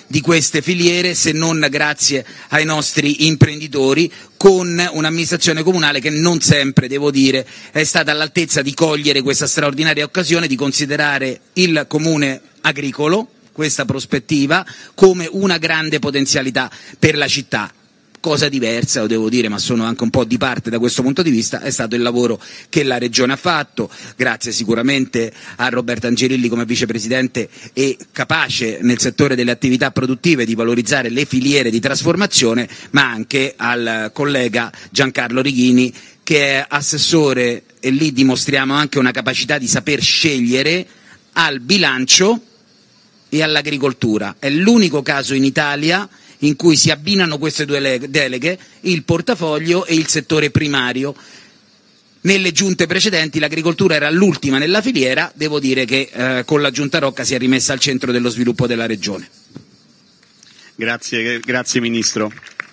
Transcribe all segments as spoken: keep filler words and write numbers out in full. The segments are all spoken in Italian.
di queste filiere se non grazie ai nostri imprenditori, con un'amministrazione comunale che non sempre, devo dire, è stata all'altezza di cogliere questa straordinaria occasione di considerare il comune agricolo, questa prospettiva, come una grande potenzialità per la città. Cosa diversa, lo devo dire, ma sono anche un po' di parte da questo punto di vista, è stato il lavoro che la Regione ha fatto, grazie sicuramente a Roberto Angelilli come vicepresidente e capace nel settore delle attività produttive di valorizzare le filiere di trasformazione, ma anche al collega Giancarlo Righini che è assessore, e lì dimostriamo anche una capacità di saper scegliere, al bilancio e all'agricoltura. È l'unico caso in Italia in cui si abbinano queste due deleghe, il portafoglio e il settore primario. Nelle giunte precedenti l'agricoltura era l'ultima nella filiera, devo dire che eh, con la giunta Rocca si è rimessa al centro dello sviluppo della Regione. Grazie, grazie Ministro.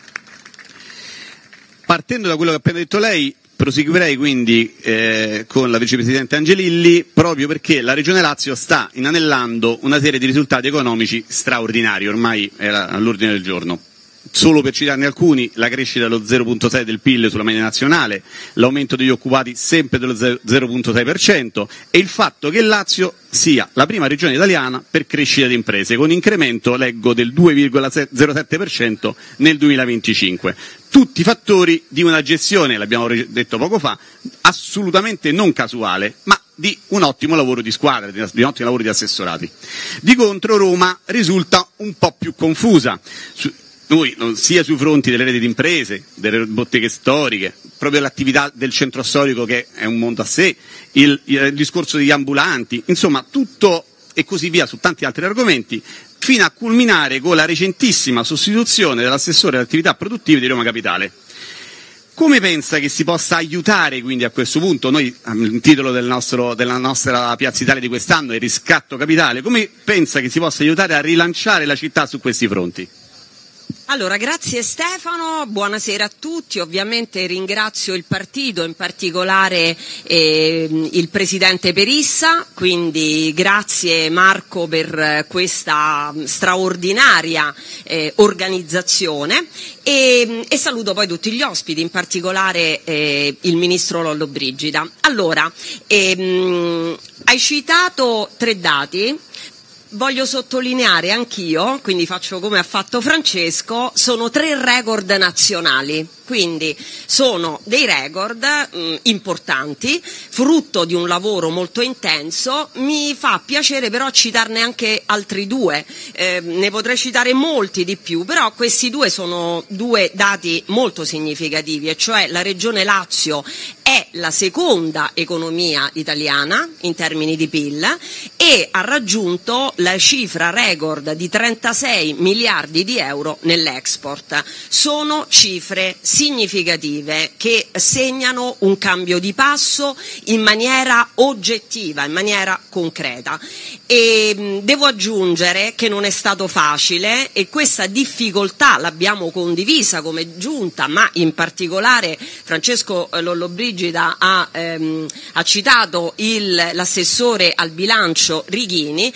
Partendo da quello che ha appena detto lei, proseguirei quindi eh, con la Vicepresidente Angelilli, proprio perché la Regione Lazio sta inanellando una serie di risultati economici straordinari, ormai era all'ordine del giorno. Solo per citarne alcuni, la crescita dello zero virgola sei del P I L sulla media nazionale, l'aumento degli occupati sempre dello zero virgola sei per cento e il fatto che Lazio sia la prima regione italiana per crescita di imprese, con incremento, leggo, del due virgola zero sette per cento nel duemilaventicinque. Tutti fattori di una gestione, l'abbiamo detto poco fa, assolutamente non casuale, ma di un ottimo lavoro di squadra, di un ottimo lavoro di assessorati. Di contro Roma risulta un po' più confusa. Noi, sia sui fronti delle reti di imprese, delle botteghe storiche, proprio l'attività del centro storico che è un mondo a sé, il, il discorso degli ambulanti, insomma tutto e così via su tanti altri argomenti, fino a culminare con la recentissima sostituzione dell'assessore alle attività produttive di Roma Capitale. Come pensa che si possa aiutare quindi a questo punto, noi il titolo del nostro, della nostra Piazza Italia di quest'anno è Riscatto Capitale, come pensa che si possa aiutare a rilanciare la città su questi fronti? Allora, grazie Stefano, buonasera a tutti, ovviamente ringrazio il partito, in particolare eh, il Presidente Perissa, quindi grazie Marco per questa straordinaria eh, organizzazione e, e saluto poi tutti gli ospiti, in particolare eh, il Ministro Lollobrigida. Allora, ehm, hai citato tre dati. Voglio sottolineare anch'io, quindi faccio come ha fatto Francesco, sono tre record nazionali, quindi sono dei record mh, importanti, frutto di un lavoro molto intenso. Mi fa piacere però citarne anche altri due, eh, ne potrei citare molti di più, però questi due sono due dati molto significativi, e cioè la Regione Lazio è la seconda economia italiana in termini di P I L e ha raggiunto la cifra record di trentasei miliardi di euro nell'export. Sono cifre significative che segnano un cambio di passo in maniera oggettiva, in maniera concreta. E mh, devo aggiungere che non è stato facile, e questa difficoltà l'abbiamo condivisa come giunta, ma in particolare Francesco Lollobrigida ha, ehm, ha citato il, l'assessore al bilancio Righini,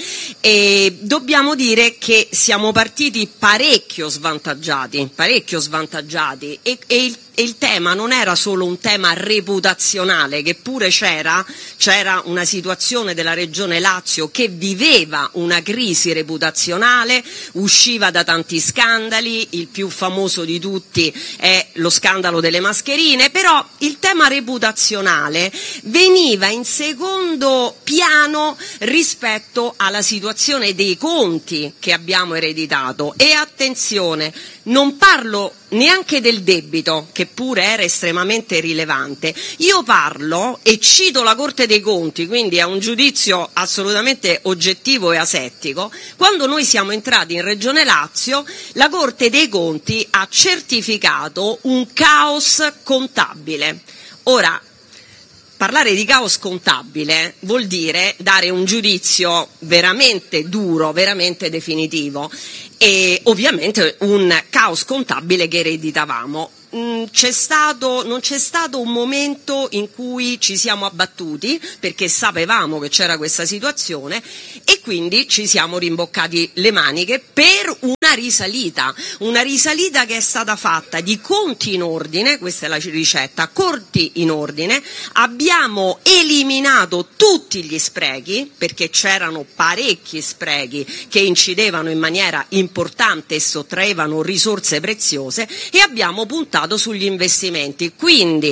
e dobbiamo dire che siamo partiti parecchio svantaggiati, parecchio svantaggiati e, e il E il tema non era solo un tema reputazionale, che pure c'era, c'era una situazione della Regione Lazio che viveva una crisi reputazionale, usciva da tanti scandali, il più famoso di tutti è lo scandalo delle mascherine, però il tema reputazionale veniva in secondo piano rispetto alla situazione dei conti che abbiamo ereditato. E attenzione, non parlo neanche del debito, che pure era estremamente rilevante. Io parlo e cito la Corte dei Conti, quindi è un giudizio assolutamente oggettivo e asettico. Quando noi siamo entrati in Regione Lazio, la Corte dei Conti ha certificato un caos contabile. Ora, parlare di caos contabile vuol dire dare un giudizio veramente duro, veramente definitivo, e ovviamente un caos contabile che ereditavamo. mh, c'è stato, non c'è stato un momento in cui ci siamo abbattuti, perché sapevamo che c'era questa situazione e quindi ci siamo rimboccati le maniche per una risalita, una risalita che è stata fatta di conti in ordine, questa è la ricetta, conti in ordine, abbiamo eliminato tutti gli sprechi, perché c'erano parecchi sprechi che incidevano in maniera importante e sottraevano risorse preziose, e abbiamo puntato sugli investimenti, quindi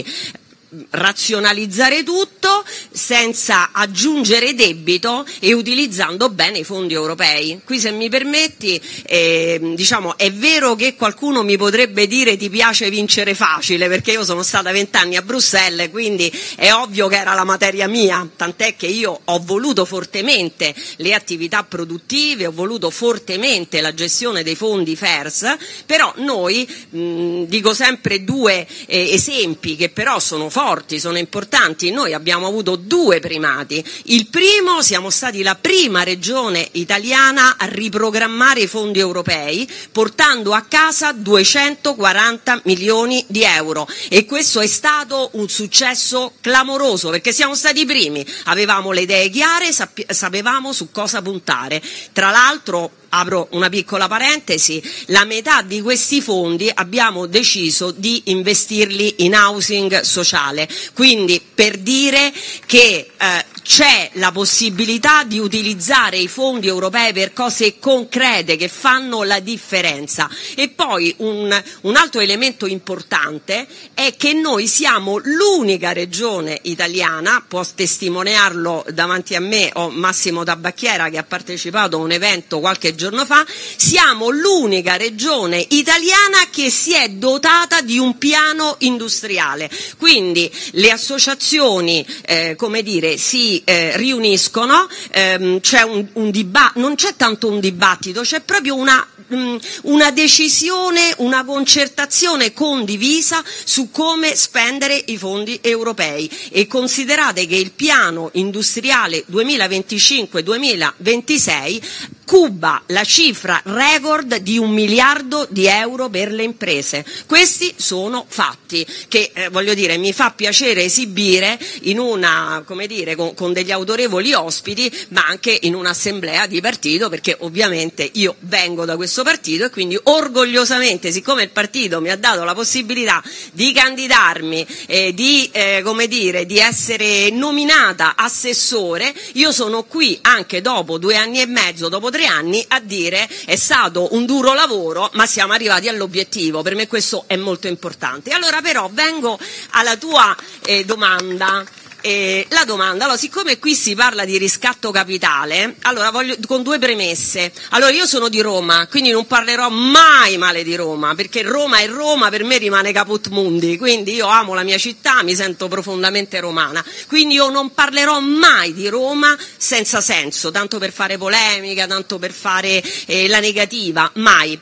razionalizzare tutto senza aggiungere debito e utilizzando bene i fondi europei. Qui, se mi permetti, eh, diciamo, è vero che qualcuno mi potrebbe dire ti piace vincere facile, perché io sono stata vent'anni a Bruxelles, quindi è ovvio che era la materia mia, tant'è che io ho voluto fortemente le attività produttive, ho voluto fortemente la gestione dei fondi F E R S, però noi, mh, dico sempre due eh, esempi che però sono forti, sono importanti. Noi abbiamo avuto due primati. Il primo, siamo stati la prima regione italiana a riprogrammare i fondi europei, portando a casa duecentoquaranta milioni di euro, e questo è stato un successo clamoroso, perché siamo stati i primi, avevamo le idee chiare, sapevamo su cosa puntare. Tra l'altro, apro una piccola parentesi, la metà di questi fondi abbiamo deciso di investirli in housing sociale, quindi per dire che eh, c'è la possibilità di utilizzare i fondi europei per cose concrete che fanno la differenza. E poi un, un altro elemento importante è che noi siamo l'unica regione italiana, può testimoniarlo davanti a me o Massimo Tabacchiera che ha partecipato a un evento qualche giorno fa, siamo l'unica regione italiana che si è dotata di un piano industriale, quindi le associazioni eh, come dire si eh, riuniscono, ehm, c'è un, un dibattito, non c'è tanto un dibattito, c'è proprio una una decisione, una concertazione condivisa su come spendere i fondi europei, e considerate che il piano industriale duemilaventicinque duemilaventisei cuba la cifra record di un miliardo di euro per le imprese. Questi sono fatti che eh, voglio dire, mi fa piacere esibire in una, come dire, con, con degli autorevoli ospiti, ma anche in un'assemblea di partito, perché ovviamente io vengo da questo partito e quindi orgogliosamente, siccome il partito mi ha dato la possibilità di candidarmi e di, eh, come dire, di essere nominata assessore, io sono qui anche dopo due anni e mezzo, dopo tre anni, a dire è stato un duro lavoro ma siamo arrivati all'obiettivo. Per me questo è molto importante. Allora però vengo alla tua eh, domanda. Eh, la domanda, allora, siccome qui si parla di riscatto capitale, allora voglio, con due premesse. Allora, io sono di Roma, quindi non parlerò mai male di Roma, perché Roma è Roma, per me rimane caput mundi, quindi io amo la mia città, mi sento profondamente romana, quindi io non parlerò mai di Roma senza senso, tanto per fare polemica, tanto per fare eh, la negativa, mai.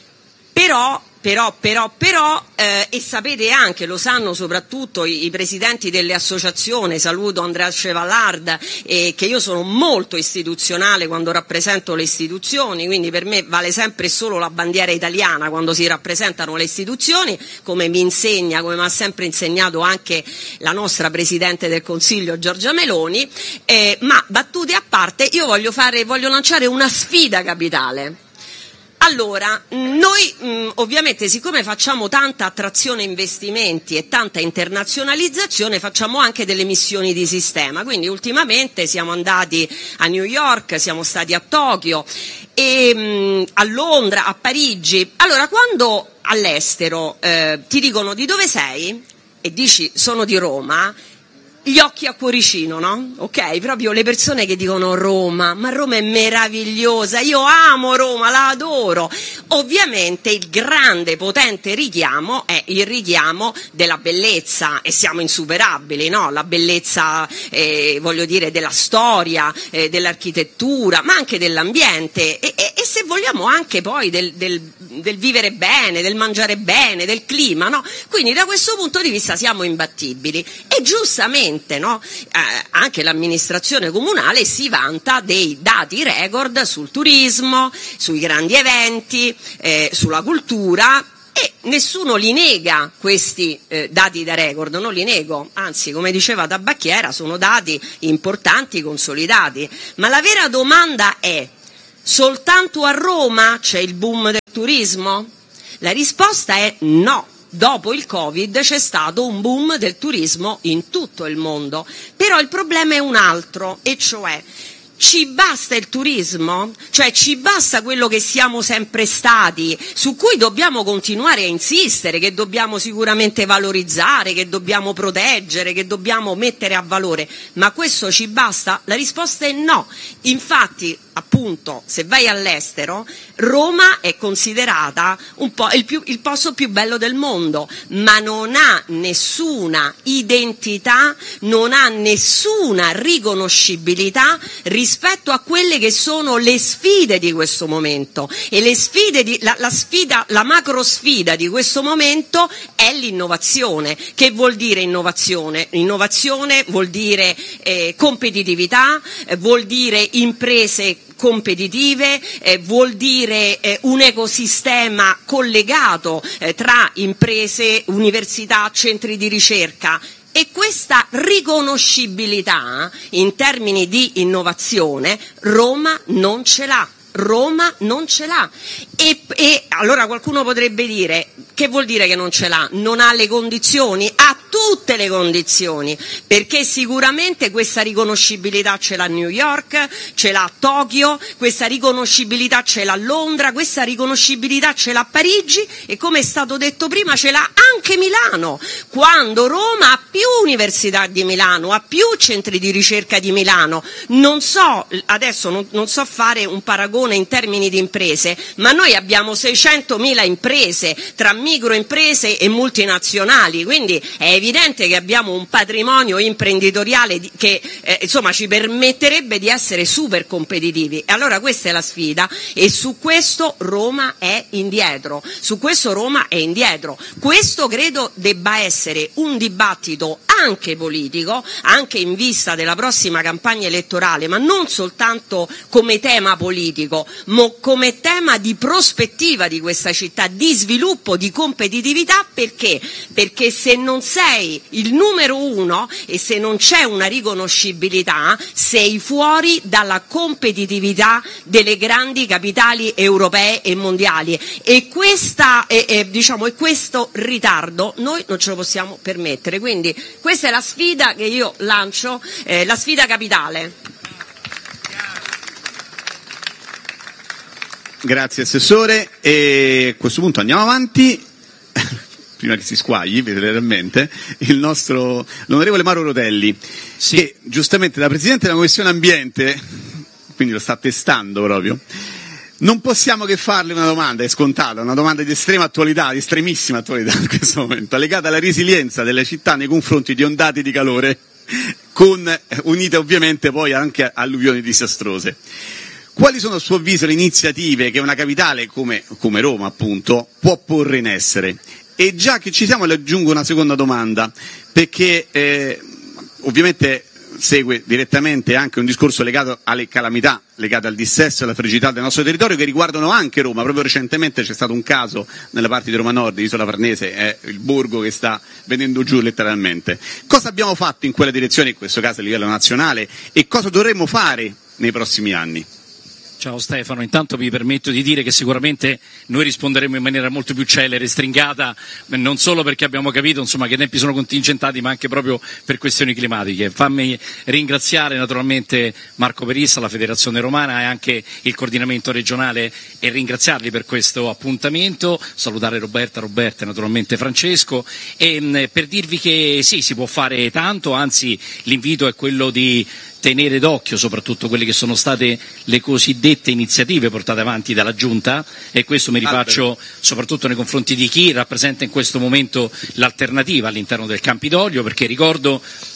Però Però, però, però, eh, e sapete anche, lo sanno soprattutto i, i presidenti delle associazioni, saluto Andrea Chevallard, eh, che io sono molto istituzionale quando rappresento le istituzioni, quindi per me vale sempre solo la bandiera italiana quando si rappresentano le istituzioni, come mi insegna, come mi ha sempre insegnato anche la nostra Presidente del Consiglio Giorgia Meloni, eh, ma battute a parte, io voglio fare, voglio lanciare una sfida capitale. Allora, noi mh, ovviamente, siccome facciamo tanta attrazione investimenti e tanta internazionalizzazione, facciamo anche delle missioni di sistema, quindi ultimamente siamo andati a New York, siamo stati a Tokyo, e, mh, a Londra, a Parigi. Allora, quando all'estero eh, ti dicono di dove sei e dici sono di Roma, gli occhi a cuoricino, no? Ok? Proprio le persone che dicono Roma, ma Roma è meravigliosa, io amo Roma, la adoro. Ovviamente il grande, potente richiamo è il richiamo della bellezza, e siamo insuperabili, no? La bellezza, eh, voglio dire, della storia, eh, dell'architettura, ma anche dell'ambiente, e, e, e se vogliamo anche poi del, del, del vivere bene, del mangiare bene, del clima, no? Quindi da questo punto di vista siamo imbattibili, e giustamente, no? eh, anche l'amministrazione comunale si vanta dei dati record sul turismo, sui grandi eventi, eh, sulla cultura, e nessuno li nega questi eh, dati da record, non li nego, anzi come diceva Tabacchiera sono dati importanti, consolidati, ma la vera domanda è: soltanto a Roma c'è il boom del turismo? La risposta è no. Dopo il Covid c'è stato un boom del turismo in tutto il mondo, però il problema è un altro, e cioè ci basta il turismo? Cioè ci basta quello che siamo sempre stati, su cui dobbiamo continuare a insistere, che dobbiamo sicuramente valorizzare, che dobbiamo proteggere, che dobbiamo mettere a valore, ma questo ci basta? La risposta è no. Infatti, appunto, se vai all'estero, Roma è considerata un po' il, più, il posto più bello del mondo, ma non ha nessuna identità, non ha nessuna riconoscibilità rispetto a quelle che sono le sfide di questo momento. E le sfide di, la, la sfida, la macro sfida di questo momento è l'innovazione. Che vuol dire innovazione? Innovazione vuol dire eh, competitività, eh, vuol dire imprese competitive, eh, vuol dire eh, un ecosistema collegato eh, tra imprese, università, centri di ricerca. E questa riconoscibilità in termini di innovazione Roma non ce l'ha. Roma non ce l'ha. E, e allora qualcuno potrebbe dire: che vuol dire che non ce l'ha? Non ha le condizioni? Ha tutte le condizioni, perché sicuramente questa riconoscibilità ce l'ha New York, ce l'ha Tokyo, questa riconoscibilità ce l'ha Londra, questa riconoscibilità ce l'ha Parigi e, come è stato detto prima, ce l'ha anche Milano, quando Roma ha più università di Milano, ha più centri di ricerca di Milano. Non so, adesso non, non so fare un paragone in termini di imprese, ma noi abbiamo seicentomila imprese tra microimprese e multinazionali, quindi è evidente che abbiamo un patrimonio imprenditoriale che eh, insomma ci permetterebbe di essere super competitivi. E allora questa è la sfida, e su questo Roma è indietro, su questo Roma è indietro. Questo credo debba essere un dibattito anche politico, anche in vista della prossima campagna elettorale, ma non soltanto come tema politico, ma come tema di prospettiva di questa città, di sviluppo, di competitività. Perché? Perché se non sei il numero uno e se non c'è una riconoscibilità, sei fuori dalla competitività delle grandi capitali europee e mondiali, e questa eh, eh, diciamo e questo ritardo noi non ce lo possiamo permettere. Quindi questa è la sfida che io lancio, eh, la sfida capitale. Grazie Assessore, e a questo punto andiamo avanti. Prima che si squagli, letteralmente, il nostro, l'onorevole Mauro Rotelli, sì, che giustamente da Presidente della Commissione Ambiente, quindi lo sta testando proprio, non possiamo che farle una domanda, è scontata, una domanda di estrema attualità, di estremissima attualità in questo momento, legata alla resilienza delle città nei confronti di ondate di calore, con, unite ovviamente poi anche a alluvioni disastrose. Quali sono a suo avviso le iniziative che una capitale come, come Roma, appunto, può porre in essere? E già che ci siamo le aggiungo una seconda domanda, perché eh, ovviamente segue direttamente anche un discorso legato alle calamità, legate al dissesto e alla fragilità del nostro territorio, che riguardano anche Roma. Proprio recentemente c'è stato un caso nella parte di Roma Nord, Isola Farnese, è il borgo che sta venendo giù letteralmente. Cosa abbiamo fatto in quella direzione, in questo caso a livello nazionale, e cosa dovremmo fare nei prossimi anni? Ciao Stefano, intanto mi permetto di dire che sicuramente noi risponderemo in maniera molto più celere e stringata, non solo perché abbiamo capito insomma, che i tempi sono contingentati, ma anche proprio per questioni climatiche. Fammi ringraziare naturalmente Marco Perissa, la Federazione Romana e anche il coordinamento regionale, e ringraziarli per questo appuntamento, salutare Roberta, Roberta e naturalmente Francesco, e mh, per dirvi che sì, si può fare tanto, anzi l'invito è quello di tenere d'occhio soprattutto quelle che sono state le cosiddette iniziative portate avanti dalla Giunta, e questo mi rifaccio soprattutto nei confronti di chi rappresenta in questo momento l'alternativa all'interno del Campidoglio, perché ricordo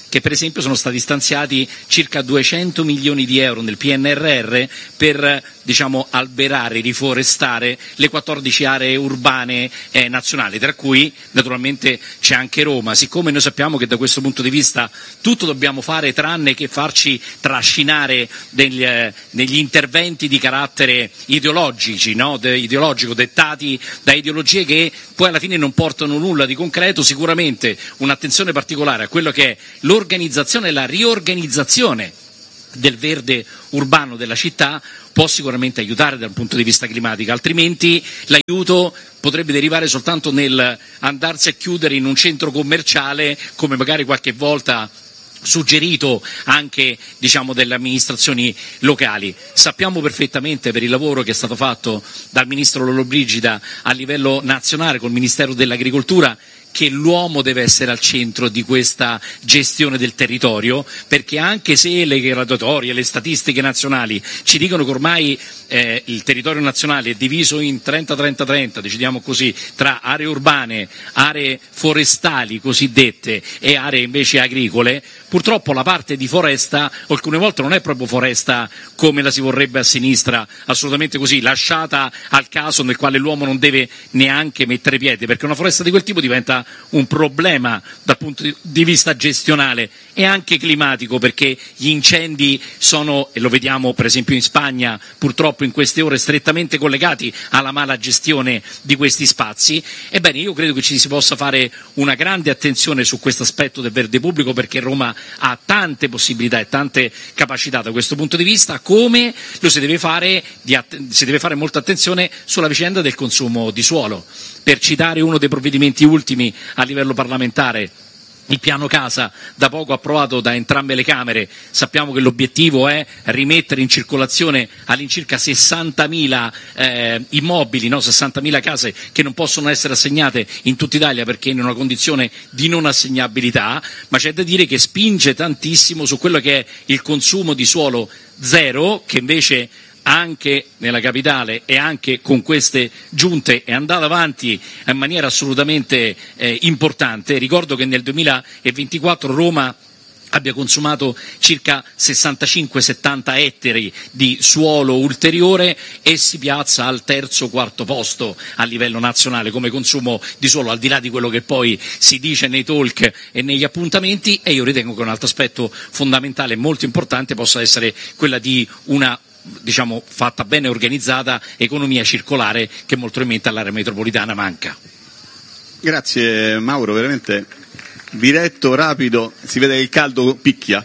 che per esempio sono stati stanziati circa duecento milioni di euro nel P N R R per, diciamo, alberare, riforestare le quattordici aree urbane eh, nazionali, tra cui naturalmente c'è anche Roma. Siccome noi sappiamo che da questo punto di vista tutto dobbiamo fare tranne che farci trascinare degli, eh, negli interventi di carattere ideologici, no? De, ideologico, dettati da ideologie che poi alla fine non portano nulla di concreto, sicuramente un'attenzione particolare a quello che è l'organizzazione e la riorganizzazione del verde urbano della città può sicuramente aiutare dal punto di vista climatico, altrimenti l'aiuto potrebbe derivare soltanto nel andarsi a chiudere in un centro commerciale, come magari qualche volta suggerito anche, diciamo, delle amministrazioni locali. Sappiamo perfettamente, per il lavoro che è stato fatto dal Ministro Lollobrigida a livello nazionale col Ministero dell'Agricoltura, che l'uomo deve essere al centro di questa gestione del territorio, perché anche se le graduatorie, le statistiche nazionali ci dicono che ormai eh, il territorio nazionale è diviso in trenta trenta trenta, decidiamo così, tra aree urbane, aree forestali cosiddette e aree invece agricole, purtroppo la parte di foresta alcune volte non è proprio foresta come la si vorrebbe a sinistra, assolutamente così, lasciata al caso, nel quale l'uomo non deve neanche mettere piede, perché una foresta di quel tipo diventa un problema dal punto di vista gestionale e anche climatico, perché gli incendi sono, e lo vediamo per esempio in Spagna purtroppo in queste ore, strettamente collegati alla mala gestione di questi spazi. Ebbene, io credo che ci si possa fare una grande attenzione su questo aspetto del verde pubblico, perché Roma ha tante possibilità e tante capacità da questo punto di vista, come lo si deve fare, di, si deve fare molta attenzione sulla vicenda del consumo di suolo. Per citare uno dei provvedimenti ultimi a livello parlamentare, il piano casa da poco approvato da entrambe le Camere, sappiamo che l'obiettivo è rimettere in circolazione all'incirca sessantamila eh, immobili, no? sessantamila case che non possono essere assegnate in tutta Italia perché in una condizione di non assegnabilità, ma c'è da dire che spinge tantissimo su quello che è il consumo di suolo zero, che invece anche nella capitale e anche con queste giunte è andata avanti in maniera assolutamente eh, importante. Ricordo che nel duemilaventiquattro Roma abbia consumato circa sessantacinque settanta ettari di suolo ulteriore e si piazza al terzo quarto posto a livello nazionale come consumo di suolo, al di là di quello che poi si dice nei talk e negli appuntamenti, e io ritengo che un altro aspetto fondamentale e molto importante possa essere quella di una, diciamo, fatta bene organizzata economia circolare che molto probabilmente all'area metropolitana manca. Grazie Mauro, veramente diretto, rapido, si vede che il caldo picchia.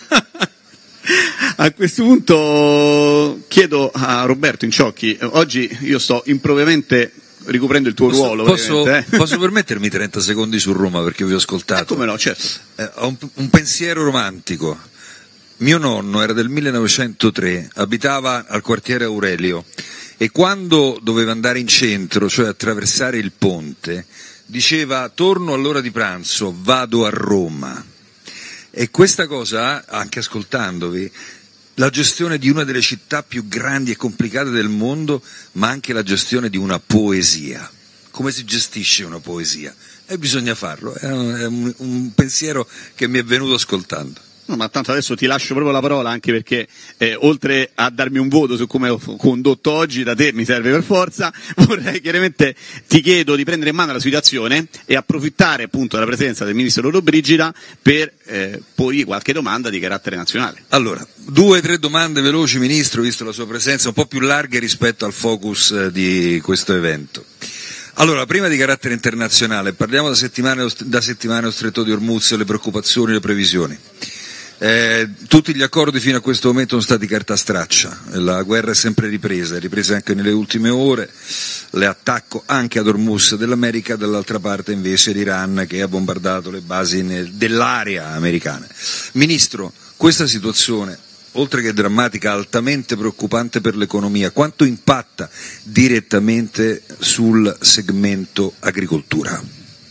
A questo punto chiedo a Roberto Inciocchi, oggi io sto impropriamente ricoprendo il tuo posso, ruolo. Posso, eh? posso permettermi trenta secondi su Roma, perché vi ho ascoltato? Eh, come no, certo. Eh, ho un, un pensiero romantico. Mio nonno era del millenovecentotre, abitava al quartiere Aurelio e quando doveva andare in centro, cioè attraversare il ponte, diceva: torno all'ora di pranzo, vado a Roma. E questa cosa, anche ascoltandovi, la gestione di una delle città più grandi e complicate del mondo, ma anche la gestione di una poesia. Come si gestisce una poesia? E bisogna farlo, è un, è un, un pensiero che mi è venuto ascoltando. No, ma tanto adesso ti lascio proprio la parola, anche perché eh, oltre a darmi un voto su come ho condotto oggi, da te mi serve per forza, vorrei chiaramente, ti chiedo di prendere in mano la situazione e approfittare appunto della presenza del Ministro Lollobrigida per eh, porgli qualche domanda di carattere nazionale. Allora, due o tre domande veloci, Ministro, visto la sua presenza, un po' più larghe rispetto al focus eh, di questo evento. Allora, prima di carattere internazionale, parliamo da settimane, da settimane allo Stretto di Hormuz, le preoccupazioni, le previsioni. Eh, tutti gli accordi fino a questo momento sono stati carta straccia, la guerra è sempre ripresa, è ripresa anche nelle ultime ore, l'attacco anche ad Hormuz dell'America, dall'altra parte invece l'Iran che ha bombardato le basi nel, dell'area americana. Ministro, questa situazione, oltre che drammatica, altamente preoccupante per l'economia, quanto impatta direttamente sul segmento agricoltura?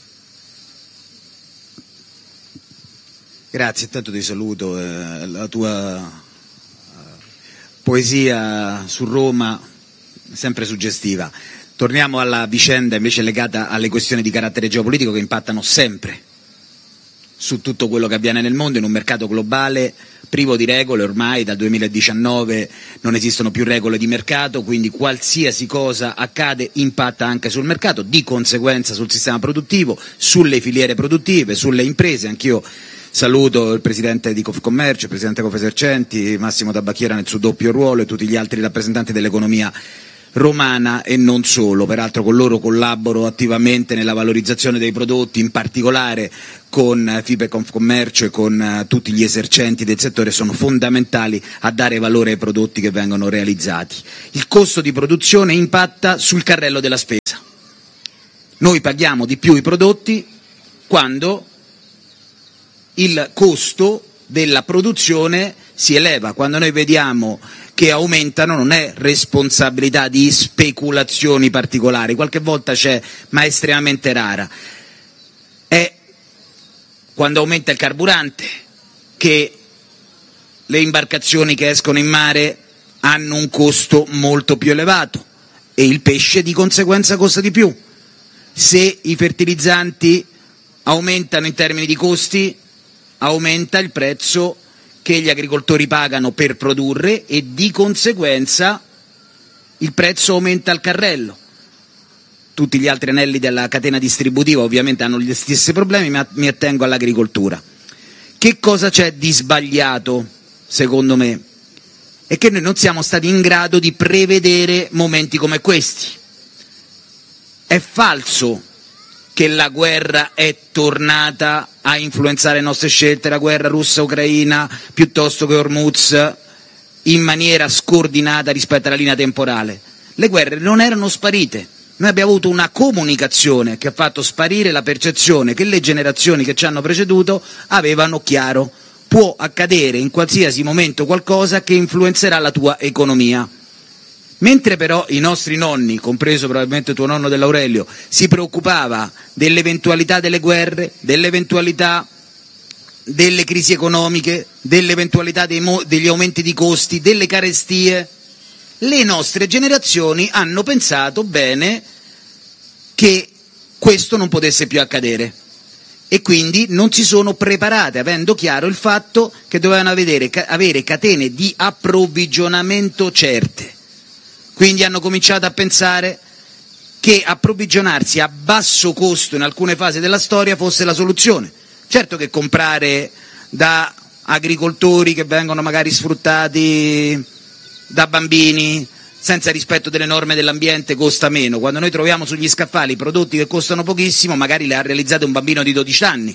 Grazie, intanto ti saluto, eh, la tua eh, poesia su Roma sempre suggestiva. Torniamo alla vicenda invece legata alle questioni di carattere geopolitico che impattano sempre su tutto quello che avviene nel mondo in un mercato globale privo di regole. Ormai dal duemiladiciannove non esistono più regole di mercato, quindi qualsiasi cosa accade impatta anche sul mercato, di conseguenza sul sistema produttivo, sulle filiere produttive, sulle imprese. Anch'io saluto il Presidente di Confcommercio, il Presidente Confesercenti, Massimo Tabacchiera nel suo doppio ruolo, e tutti gli altri rappresentanti dell'economia romana e non solo. Peraltro con loro collaboro attivamente nella valorizzazione dei prodotti, in particolare con FIPE Confcommercio e con uh, tutti gli esercenti del settore. Sono fondamentali a dare valore ai prodotti che vengono realizzati. Il costo di produzione impatta sul carrello della spesa. Noi paghiamo di più i prodotti quando il costo della produzione si eleva. Quando noi vediamo che aumentano non è responsabilità di speculazioni particolari, qualche volta c'è, ma è estremamente rara. È quando aumenta il carburante che le imbarcazioni che escono in mare hanno un costo molto più elevato e il pesce di conseguenza costa di più. Se i fertilizzanti aumentano in termini di costi, aumenta il prezzo che gli agricoltori pagano per produrre e di conseguenza il prezzo aumenta al carrello. Tutti gli altri anelli della catena distributiva ovviamente hanno gli stessi problemi, ma mi attengo all'agricoltura. Che cosa c'è di sbagliato, secondo me? È che noi non siamo stati in grado di prevedere momenti come questi. È falso che la guerra è tornata a influenzare le nostre scelte, la guerra russa-ucraina piuttosto che Hormuz, in maniera scordinata rispetto alla linea temporale. Le guerre non erano sparite. Noi abbiamo avuto una comunicazione che ha fatto sparire la percezione che le generazioni che ci hanno preceduto avevano chiaro. Può accadere in qualsiasi momento qualcosa che influenzerà la tua economia. Mentre però i nostri nonni, compreso probabilmente tuo nonno dell'Aurelio, si preoccupava dell'eventualità delle guerre, dell'eventualità delle crisi economiche, dell'eventualità dei mo- degli aumenti di costi, delle carestie, le nostre generazioni hanno pensato bene che questo non potesse più accadere e quindi non si sono preparate, avendo chiaro il fatto che dovevano avere, avere catene di approvvigionamento certe. Quindi hanno cominciato a pensare che approvvigionarsi a basso costo in alcune fasi della storia fosse la soluzione. Certo che comprare da agricoltori che vengono magari sfruttati da bambini senza rispetto delle norme dell'ambiente costa meno. Quando noi troviamo sugli scaffali prodotti che costano pochissimo, magari li ha realizzati un bambino di dodici anni.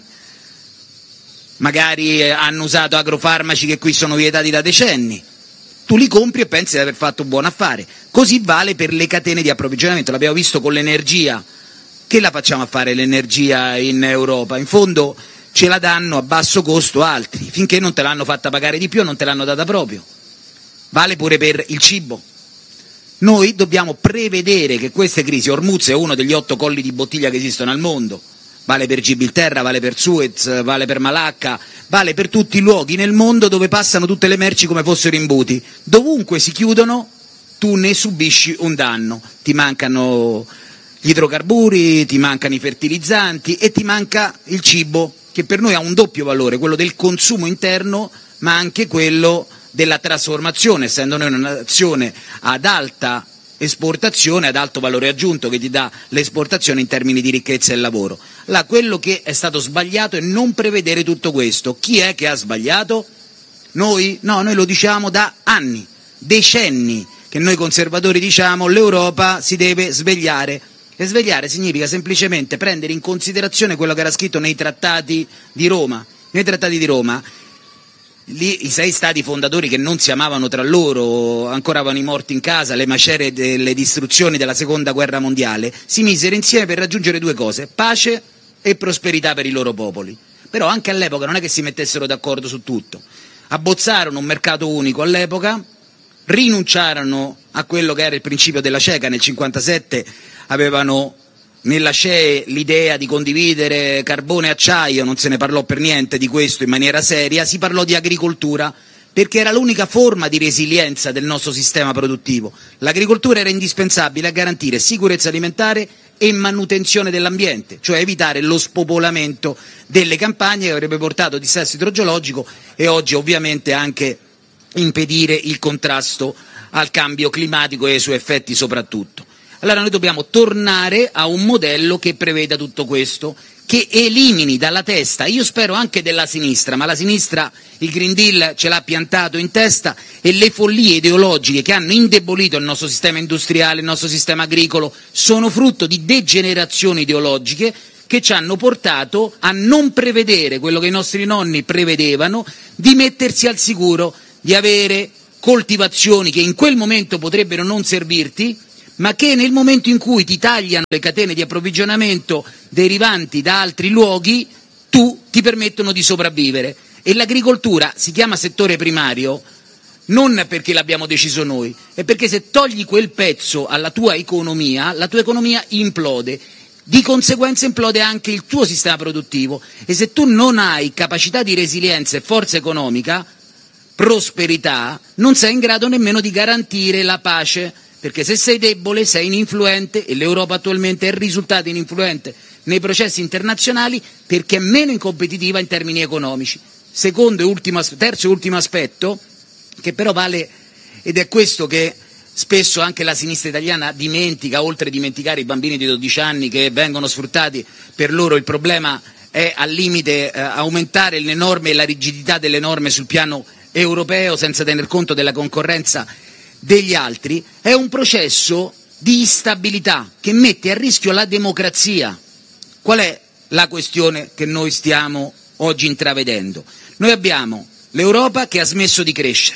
Magari hanno usato agrofarmaci che qui sono vietati da decenni. Tu li compri e pensi di aver fatto un buon affare. Così vale per le catene di approvvigionamento, l'abbiamo visto con l'energia. Che la facciamo a fare l'energia in Europa? In fondo ce la danno a basso costo altri, finché non te l'hanno fatta pagare di più non te l'hanno data proprio. Vale pure per il cibo. Noi dobbiamo prevedere che queste crisi, Hormuz è uno degli otto colli di bottiglia che esistono al mondo, vale per Gibilterra, vale per Suez, vale per Malacca, vale per tutti i luoghi nel mondo dove passano tutte le merci come fossero imbuti. Dovunque si chiudono tu ne subisci un danno, ti mancano gli idrocarburi, ti mancano i fertilizzanti e ti manca il cibo, che per noi ha un doppio valore, quello del consumo interno ma anche quello della trasformazione, essendo noi una nazione ad alta esportazione, ad alto valore aggiunto che ti dà l'esportazione in termini di ricchezza e lavoro. Allora, quello che è stato sbagliato è non prevedere tutto questo. Chi è che ha sbagliato? Noi? No, noi lo diciamo da anni, decenni, che noi conservatori diciamo l'Europa si deve svegliare. E svegliare significa semplicemente prendere in considerazione quello che era scritto nei trattati di Roma. Nei trattati di Roma, lì i sei stati fondatori che non si amavano tra loro, ancora avevano i morti in casa, le macerie delle distruzioni della seconda guerra mondiale, si misero insieme per raggiungere due cose: pace e prosperità per i loro popoli. Però anche all'epoca non è che si mettessero d'accordo su tutto. Abbozzarono un mercato unico all'epoca, rinunciarono a quello che era il principio della CECA. Nel cinquantasette avevano nella C E E l'idea di condividere carbone e acciaio, non se ne parlò per niente di questo in maniera seria, si parlò di agricoltura perché era l'unica forma di resilienza del nostro sistema produttivo. L'agricoltura era indispensabile a garantire sicurezza alimentare e manutenzione dell'ambiente, cioè evitare lo spopolamento delle campagne che avrebbe portato dissesto idrogeologico e oggi ovviamente anche impedire il contrasto al cambio climatico e ai suoi effetti soprattutto. Allora noi dobbiamo tornare a un modello che preveda tutto questo, che elimini dalla testa, io spero anche della sinistra, ma la sinistra il Green Deal ce l'ha piantato in testa e le follie ideologiche che hanno indebolito il nostro sistema industriale, il nostro sistema agricolo, sono frutto di degenerazioni ideologiche che ci hanno portato a non prevedere quello che i nostri nonni prevedevano, di mettersi al sicuro, di avere coltivazioni che in quel momento potrebbero non servirti, ma che nel momento in cui ti tagliano le catene di approvvigionamento derivanti da altri luoghi, tu ti permettono di sopravvivere. E l'agricoltura si chiama settore primario non perché l'abbiamo deciso noi, è perché se togli quel pezzo alla tua economia, la tua economia implode, di conseguenza implode anche il tuo sistema produttivo e se tu non hai capacità di resilienza e forza economica, prosperità, non sei in grado nemmeno di garantire la pace. Perché se sei debole, sei ininfluente e l'Europa attualmente è risultata ininfluente nei processi internazionali perché è meno competitiva in termini economici. Secondo e ultimo, terzo e ultimo aspetto, che però vale, ed è questo che spesso anche la sinistra italiana dimentica, oltre a dimenticare i bambini di dodici anni che vengono sfruttati, per loro il problema è al limite eh, aumentare le norme e la rigidità delle norme sul piano europeo senza tener conto della concorrenza degli altri, è un processo di instabilità che mette a rischio la democrazia. Qual è la questione che noi stiamo oggi intravedendo? Noi abbiamo l'Europa che ha smesso di crescere,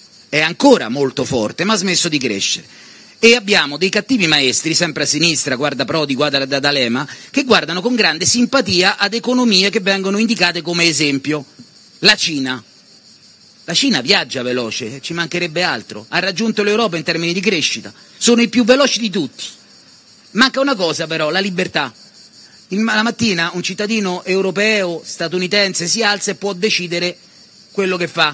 è ancora molto forte ma ha smesso di crescere, e abbiamo dei cattivi maestri, sempre a sinistra, guarda Prodi, guarda D'Alema, che guardano con grande simpatia ad economie che vengono indicate come esempio. La Cina. La Cina viaggia veloce, ci mancherebbe altro, ha raggiunto l'Europa in termini di crescita, sono i più veloci di tutti. Manca una cosa però, la libertà. Il, la mattina un cittadino europeo, statunitense, si alza e può decidere quello che fa,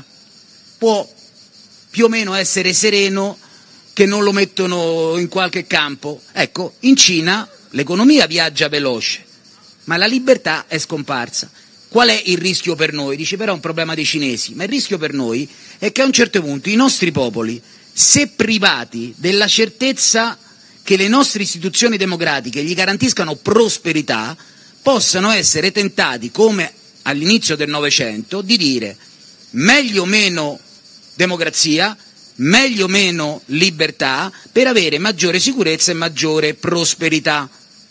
può più o meno essere sereno che non lo mettono in qualche campo. Ecco, in Cina l'economia viaggia veloce, ma la libertà è scomparsa. Qual è il rischio per noi? Dice però è un problema dei cinesi, ma il rischio per noi è che a un certo punto i nostri popoli, se privati della certezza che le nostre istituzioni democratiche gli garantiscano prosperità, possano essere tentati, come all'inizio del Novecento, di dire meglio meno democrazia, meglio meno libertà per avere maggiore sicurezza e maggiore prosperità.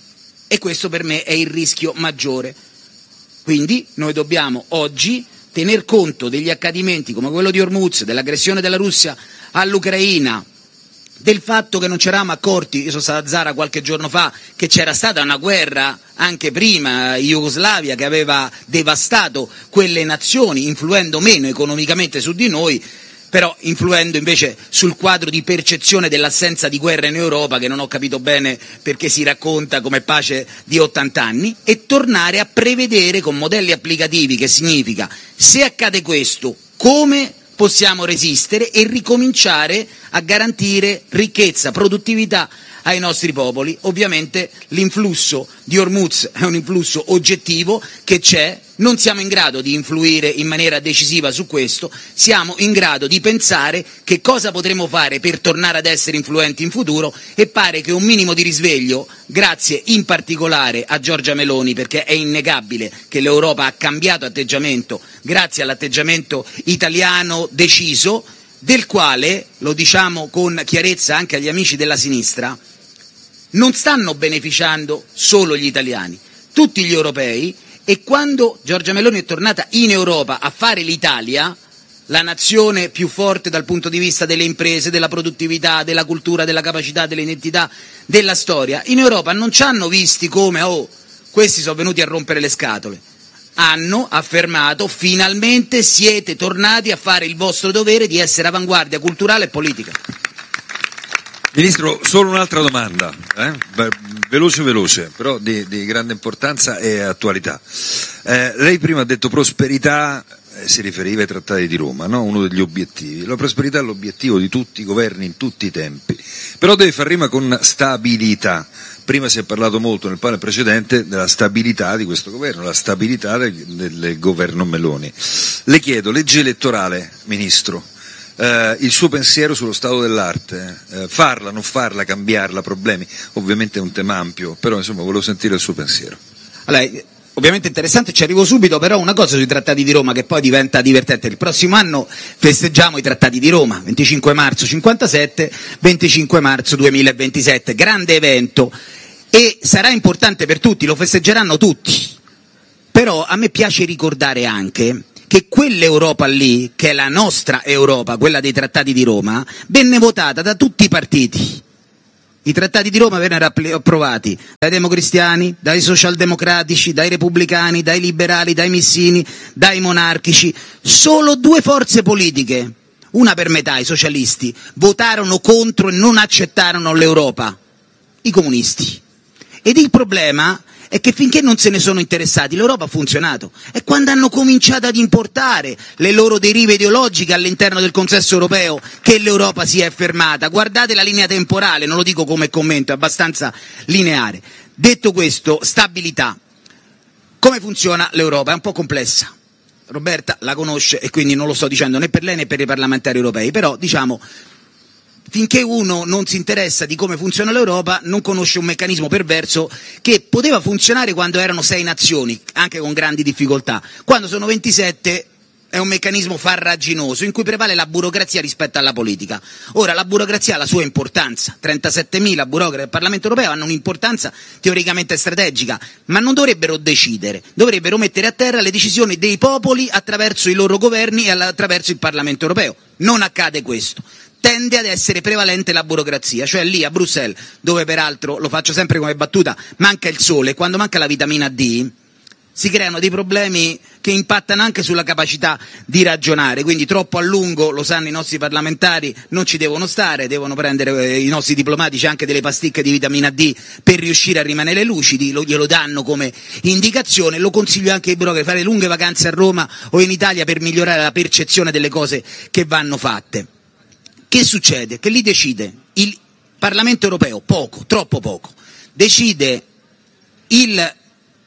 E questo per me è il rischio maggiore. Quindi noi dobbiamo oggi tener conto degli accadimenti come quello di Hormuz, dell'aggressione della Russia all'Ucraina, del fatto che non ci eravamo accorti, io sono stato a Zara qualche giorno fa, che c'era stata una guerra anche prima in Jugoslavia che aveva devastato quelle nazioni, influendo meno economicamente su di noi, però influendo invece sul quadro di percezione dell'assenza di guerra in Europa, che non ho capito bene perché si racconta come pace di ottanta anni, e tornare a prevedere con modelli applicativi, che significa se accade questo, come possiamo resistere e ricominciare a garantire ricchezza, produttività ai nostri popoli. Ovviamente l'influsso di Hormuz è un influsso oggettivo che c'è, non siamo in grado di influire in maniera decisiva su questo, siamo in grado di pensare che cosa potremo fare per tornare ad essere influenti in futuro e pare che un minimo di risveglio, grazie in particolare a Giorgia Meloni, perché è innegabile che l'Europa ha cambiato atteggiamento grazie all'atteggiamento italiano deciso, del quale, lo diciamo con chiarezza anche agli amici della sinistra, non stanno beneficiando solo gli italiani, tutti gli europei, e quando Giorgia Meloni è tornata in Europa a fare l'Italia, la nazione più forte dal punto di vista delle imprese, della produttività, della cultura, della capacità, dell'identità, della storia, in Europa non ci hanno visti come oh, questi sono venuti a rompere le scatole, hanno affermato finalmente siete tornati a fare il vostro dovere di essere avanguardia culturale e politica. Ministro, solo un'altra domanda, eh? veloce veloce, però di, di grande importanza e attualità. Eh, lei prima ha detto prosperità, eh, si riferiva ai trattati di Roma, no? Uno degli obiettivi. La prosperità è l'obiettivo di tutti i governi in tutti i tempi, però deve far rima con stabilità. Prima si è parlato molto nel panel precedente della stabilità di questo governo, la stabilità del, del governo Meloni. Le chiedo, legge elettorale, Ministro, eh, il suo pensiero sullo stato dell'arte, eh, farla, non farla, cambiarla, problemi, ovviamente è un tema ampio, però insomma volevo sentire il suo pensiero. Allora, ovviamente interessante, ci arrivo subito, però una cosa sui trattati di Roma che poi diventa divertente. Il prossimo anno festeggiamo i trattati di Roma, venticinque marzo cinquantasette, venticinque marzo duemilaventisette, grande evento e sarà importante per tutti, lo festeggeranno tutti. Però a me piace ricordare anche che quell'Europa lì, che è la nostra Europa, quella dei trattati di Roma, venne votata da tutti i partiti. I trattati di Roma vennero approvati dai democristiani, dai socialdemocratici, dai repubblicani, dai liberali, dai missini, dai monarchici. Solo due forze politiche, una per metà, i socialisti, votarono contro e non accettarono l'Europa, i comunisti. Ed il problema è che finché non se ne sono interessati l'Europa ha funzionato. E quando hanno cominciato ad importare le loro derive ideologiche all'interno del consesso europeo che l'Europa si è fermata. Guardate la linea temporale, non lo dico come commento, è abbastanza lineare. Detto questo, stabilità. Come funziona l'Europa? È un po' complessa. Roberta la conosce e quindi non lo sto dicendo né per lei né per i parlamentari europei, però diciamo finché uno non si interessa di come funziona l'Europa non conosce un meccanismo perverso che poteva funzionare quando erano sei nazioni, anche con grandi difficoltà. Quando sono ventisette è un meccanismo farraginoso in cui prevale la burocrazia rispetto alla politica. Ora la burocrazia ha la sua importanza, trentasettemila burocrati del Parlamento europeo hanno un'importanza teoricamente strategica, ma non dovrebbero decidere, dovrebbero mettere a terra le decisioni dei popoli attraverso i loro governi e attraverso il Parlamento europeo. Non accade questo. Tende ad essere prevalente la burocrazia, cioè lì a Bruxelles, dove peraltro, lo faccio sempre come battuta, manca il sole, e quando manca la vitamina D si creano dei problemi che impattano anche sulla capacità di ragionare, quindi troppo a lungo, lo sanno i nostri parlamentari, non ci devono stare, devono prendere eh, i nostri diplomatici anche delle pasticche di vitamina D per riuscire a rimanere lucidi, lo, glielo danno come indicazione, lo consiglio anche ai burocrati, fare lunghe vacanze a Roma o in Italia per migliorare la percezione delle cose che vanno fatte. Che succede? Che lì decide il Parlamento europeo, poco, troppo poco, decide il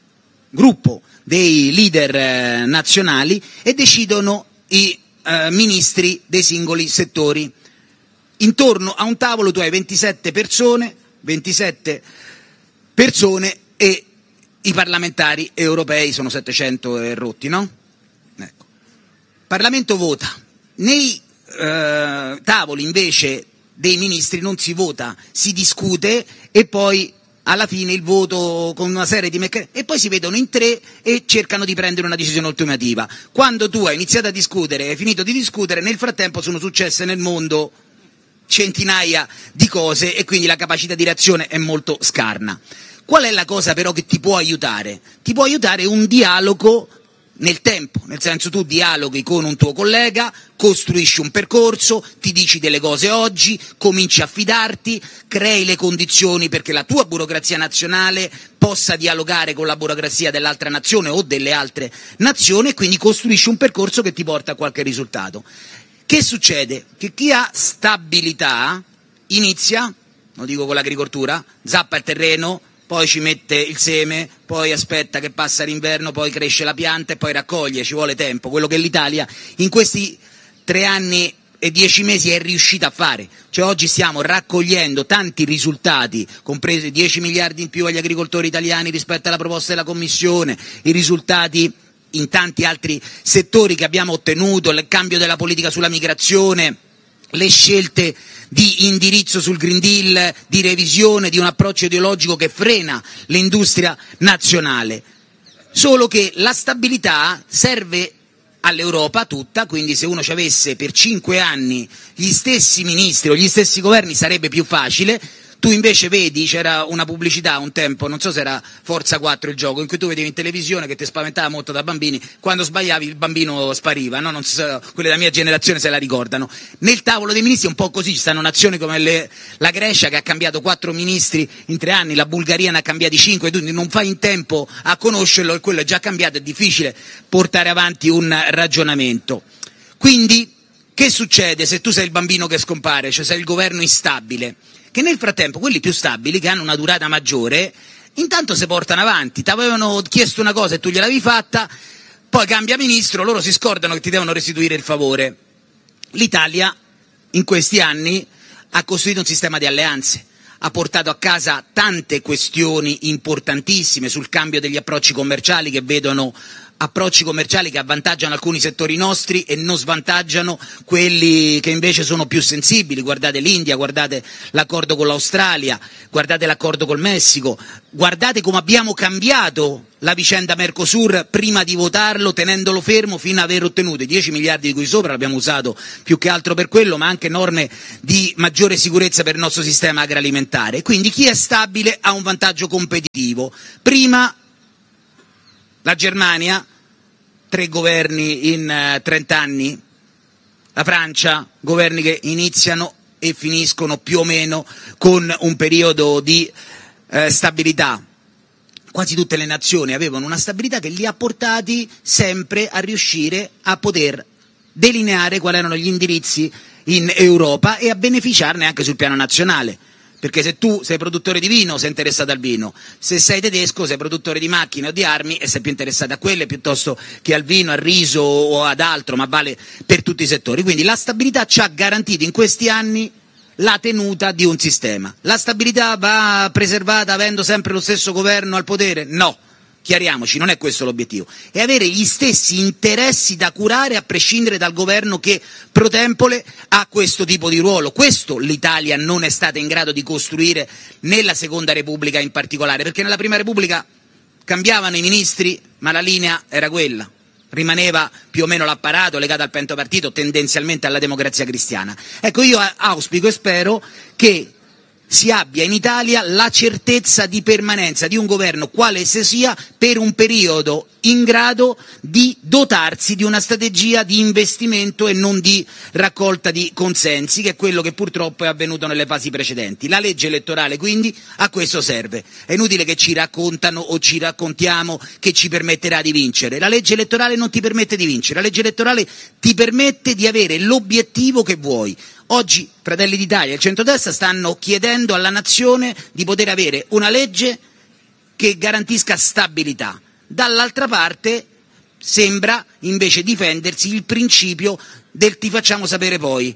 gruppo dei leader eh, nazionali e decidono i eh, ministri dei singoli settori. Intorno a un tavolo tu hai ventisette persone, ventisette persone e i parlamentari europei sono settecento e rotti, no? Ecco. Il Parlamento vota. Nei eh, tavoli invece dei ministri non si vota, si discute e poi alla fine il voto con una serie di meccanismi, e poi si vedono in tre e cercano di prendere una decisione ultimativa. Quando tu hai iniziato a discutere e hai finito di discutere, nel frattempo sono successe nel mondo centinaia di cose e quindi la capacità di reazione è molto scarna. Qual è la cosa però che ti può aiutare? Ti può aiutare un dialogo nel tempo, nel senso tu dialoghi con un tuo collega, costruisci un percorso, ti dici delle cose oggi, cominci a fidarti, crei le condizioni perché la tua burocrazia nazionale possa dialogare con la burocrazia dell'altra nazione o delle altre nazioni e quindi costruisci un percorso che ti porta a qualche risultato. Che succede? Che chi ha stabilità inizia, lo dico con l'agricoltura, zappa il terreno, poi ci mette il seme, poi aspetta che passa l'inverno, poi cresce la pianta e poi raccoglie, ci vuole tempo. Quello che l'Italia in questi tre anni e dieci mesi è riuscita a fare. Cioè oggi stiamo raccogliendo tanti risultati, compresi dieci miliardi in più agli agricoltori italiani rispetto alla proposta della Commissione, i risultati in tanti altri settori che abbiamo ottenuto, il cambio della politica sulla migrazione, le scelte di indirizzo sul Green Deal, di revisione di un approccio ideologico che frena l'industria nazionale. Solo che la stabilità serve all'Europa tutta, quindi se uno ci avesse per cinque anni gli stessi ministri o gli stessi governi sarebbe più facile. Tu invece vedi, c'era una pubblicità un tempo, non so se era Forza quattro il gioco, in cui tu vedevi in televisione che ti spaventava molto da bambini, quando sbagliavi il bambino spariva, no? Non so, quelli della mia generazione se la ricordano. Nel tavolo dei ministri è un po' così, ci stanno nazioni come le, la Grecia che ha cambiato quattro ministri in tre anni, la Bulgaria ne ha cambiati cinque, quindi non fai in tempo a conoscerlo e quello è già cambiato, è difficile portare avanti un ragionamento. Quindi che succede se tu sei il bambino che scompare, cioè sei il governo instabile? che nel frattempo quelli più stabili, che hanno una durata maggiore, intanto si portano avanti. Ti avevano chiesto una cosa e tu gliel'avevi fatta, poi cambia ministro, loro si scordano che ti devono restituire il favore. L'Italia in questi anni ha costruito un sistema di alleanze, ha portato a casa tante questioni importantissime sul cambio degli approcci commerciali, che vedono approcci commerciali che avvantaggiano alcuni settori nostri e non svantaggiano quelli che invece sono più sensibili. Guardate l'India, guardate l'accordo con l'Australia, guardate l'accordo col Messico, guardate come abbiamo cambiato la vicenda Mercosur prima di votarlo, tenendolo fermo fino ad aver ottenuto i dieci miliardi di cui sopra, l'abbiamo usato più che altro per quello, ma anche norme di maggiore sicurezza per il nostro sistema agroalimentare. Quindi chi è stabile ha un vantaggio competitivo. Prima la Germania, tre governi in uh, trent'anni, la Francia, governi che iniziano e finiscono più o meno con un periodo di uh, stabilità. Quasi tutte le nazioni avevano una stabilità che li ha portati sempre a riuscire a poter delineare quali erano gli indirizzi in Europa e a beneficiarne anche sul piano nazionale. Perché se tu sei produttore di vino sei interessato al vino, se sei tedesco sei produttore di macchine o di armi e sei più interessato a quelle piuttosto che al vino, al riso o ad altro, ma vale per tutti i settori. Quindi la stabilità ci ha garantito in questi anni la tenuta di un sistema. La stabilità va preservata avendo sempre lo stesso governo al potere? No. Chiariamoci, non è questo l'obiettivo, è avere gli stessi interessi da curare a prescindere dal governo che pro tempore ha questo tipo di ruolo. Questo l'Italia non è stata in grado di costruire nella Seconda Repubblica in particolare, perché nella Prima Repubblica cambiavano i ministri, ma la linea era quella, rimaneva più o meno l'apparato legato al pentapartito, tendenzialmente alla Democrazia Cristiana. Ecco, io auspico e spero che si abbia in Italia la certezza di permanenza di un governo, quale esso sia, per un periodo in grado di dotarsi di una strategia di investimento e non di raccolta di consensi, che è quello che purtroppo è avvenuto nelle fasi precedenti. La legge elettorale quindi a questo serve. È inutile che ci raccontano o ci raccontiamo che ci permetterà di vincere. La legge elettorale non ti permette di vincere, la legge elettorale ti permette di avere l'obiettivo che vuoi. Oggi Fratelli d'Italia e il centrodestra stanno chiedendo alla nazione di poter avere una legge che garantisca stabilità. Dall'altra parte sembra invece difendersi il principio del ti facciamo sapere poi.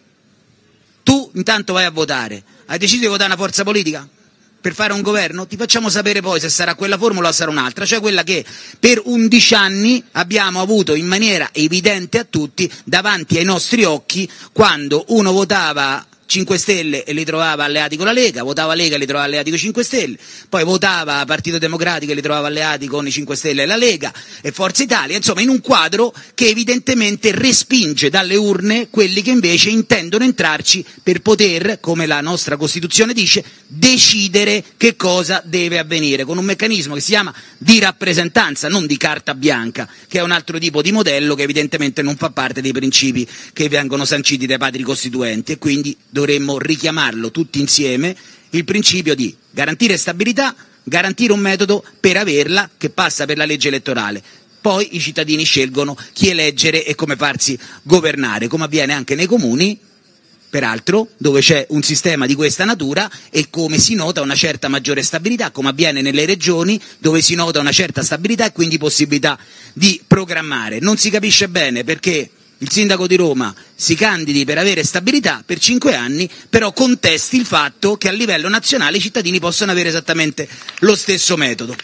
Tu intanto vai a votare, hai deciso di votare una forza politica per fare un governo? Ti facciamo sapere poi se sarà quella formula o sarà un'altra, cioè quella che per undici anni abbiamo avuto in maniera evidente a tutti davanti ai nostri occhi, quando uno votava cinque Stelle e li trovava alleati con la Lega, votava Lega e li trovava alleati con i cinque Stelle, poi votava Partito Democratico e li trovava alleati con i cinque Stelle e la Lega e Forza Italia, insomma in un quadro che evidentemente respinge dalle urne quelli che invece intendono entrarci per poter, come la nostra Costituzione dice, decidere che cosa deve avvenire, con un meccanismo che si chiama di rappresentanza, non di carta bianca, che è un altro tipo di modello che evidentemente non fa parte dei principi che vengono sanciti dai padri costituenti, e quindi dovremmo richiamarlo tutti insieme, il principio di garantire stabilità, garantire un metodo per averla che passa per la legge elettorale. Poi i cittadini scelgono chi eleggere e come farsi governare, come avviene anche nei comuni, peraltro, dove c'è un sistema di questa natura e come si nota una certa maggiore stabilità, come avviene nelle regioni dove si nota una certa stabilità e quindi possibilità di programmare. Non si capisce bene perché il sindaco di Roma si candidi per avere stabilità per cinque anni, però contesti il fatto che a livello nazionale i cittadini possono avere esattamente lo stesso metodo.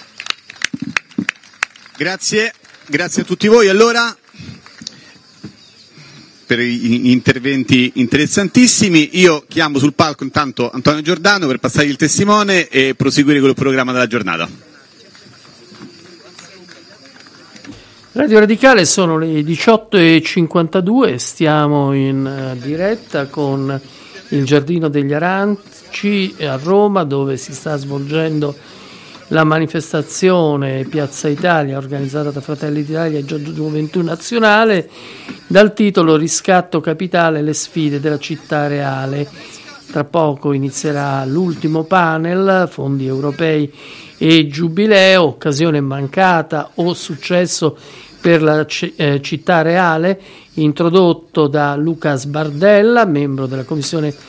Grazie, grazie a tutti voi. Allora, per gli interventi interessantissimi, io chiamo sul palco intanto Antonio Giordano per passare il testimone e proseguire con il programma della giornata. Radio Radicale, sono le diciotto e cinquantadue, stiamo in uh, diretta con il Giardino degli Aranci a Roma, dove si sta svolgendo la manifestazione Piazza Italia organizzata da Fratelli d'Italia e Gioventù Nazionale, dal titolo Riscatto capitale, le sfide della città reale. Tra poco inizierà l'ultimo panel, fondi europei e giubileo, occasione mancata o successo per la c- eh, città reale, introdotto da Luca Sbardella, membro della Commissione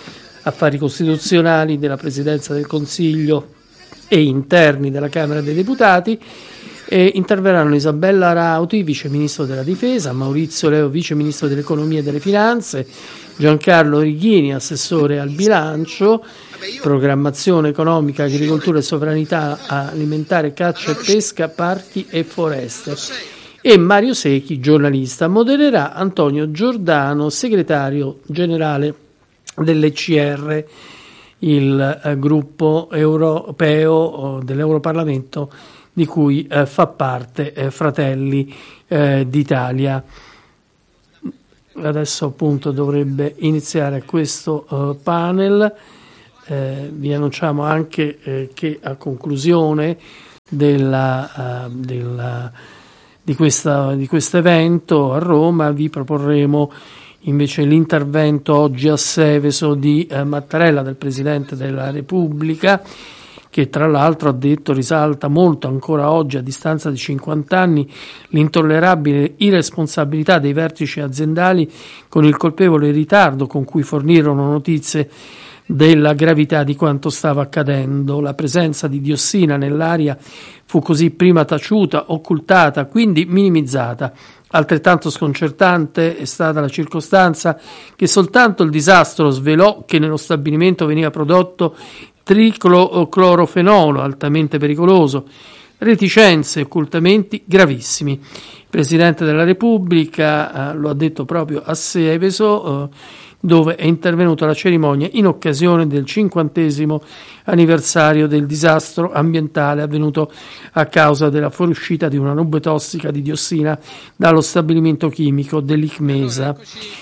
Affari Costituzionali della Presidenza del Consiglio e Interni della Camera dei Deputati. E interverranno Isabella Rauti, Vice Ministro della Difesa, Maurizio Leo, Vice Ministro dell'Economia e delle Finanze, Giancarlo Righini, Assessore al Bilancio, Programmazione Economica, Agricoltura e Sovranità Alimentare, Caccia e Pesca, Parchi e Foreste, e Mario Secchi, giornalista. Modererà Antonio Giordano, Segretario Generale dell'E C R, il eh, gruppo europeo eh, dell'Europarlamento di cui eh, fa parte eh, Fratelli eh, d'Italia. Adesso appunto dovrebbe iniziare questo uh, panel. Eh, vi annunciamo anche eh, che a conclusione della, uh, della, di questa, di questo evento a Roma vi proporremo invece l'intervento oggi a Seveso di eh, Mattarella, del Presidente della Repubblica, che tra l'altro ha detto risalta molto ancora oggi, a distanza di cinquanta anni, l'intollerabile irresponsabilità dei vertici aziendali con il colpevole ritardo con cui fornirono notizie della gravità di quanto stava accadendo. La presenza di diossina nell'aria fu così prima taciuta, occultata, quindi minimizzata. Altrettanto sconcertante è stata la circostanza che soltanto il disastro svelò che nello stabilimento veniva prodotto triclorofenolo, altamente pericoloso, reticenze e occultamenti gravissimi. Il Presidente della Repubblica eh, lo ha detto proprio a Seveso, eh, dove è intervenuto alla cerimonia in occasione del cinquantesimo anniversario del disastro ambientale avvenuto a causa della fuoriuscita di una nube tossica di diossina dallo stabilimento chimico dell'Icmesa.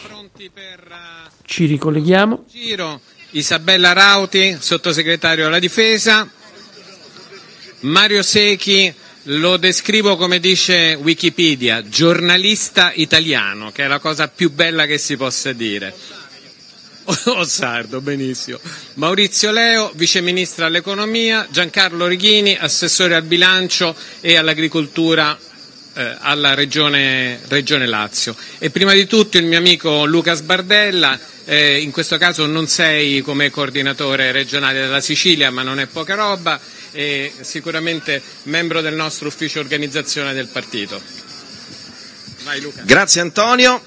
Ci ricolleghiamo. Giro. Isabella Rauti, sottosegretario alla Difesa. Mario Secchi, lo descrivo come dice Wikipedia, giornalista italiano, che è la cosa più bella che si possa dire. O sardo, benissimo. Maurizio Leo, Vice Ministro all'Economia, Giancarlo Righini, Assessore al Bilancio e all'Agricoltura eh, alla Regione, Regione Lazio. E prima di tutto il mio amico Luca Sbardella. Eh, in questo caso non sei come coordinatore regionale della Sicilia, ma non è poca roba, e sicuramente membro del nostro ufficio organizzazione del partito. Vai Luca. Grazie Antonio.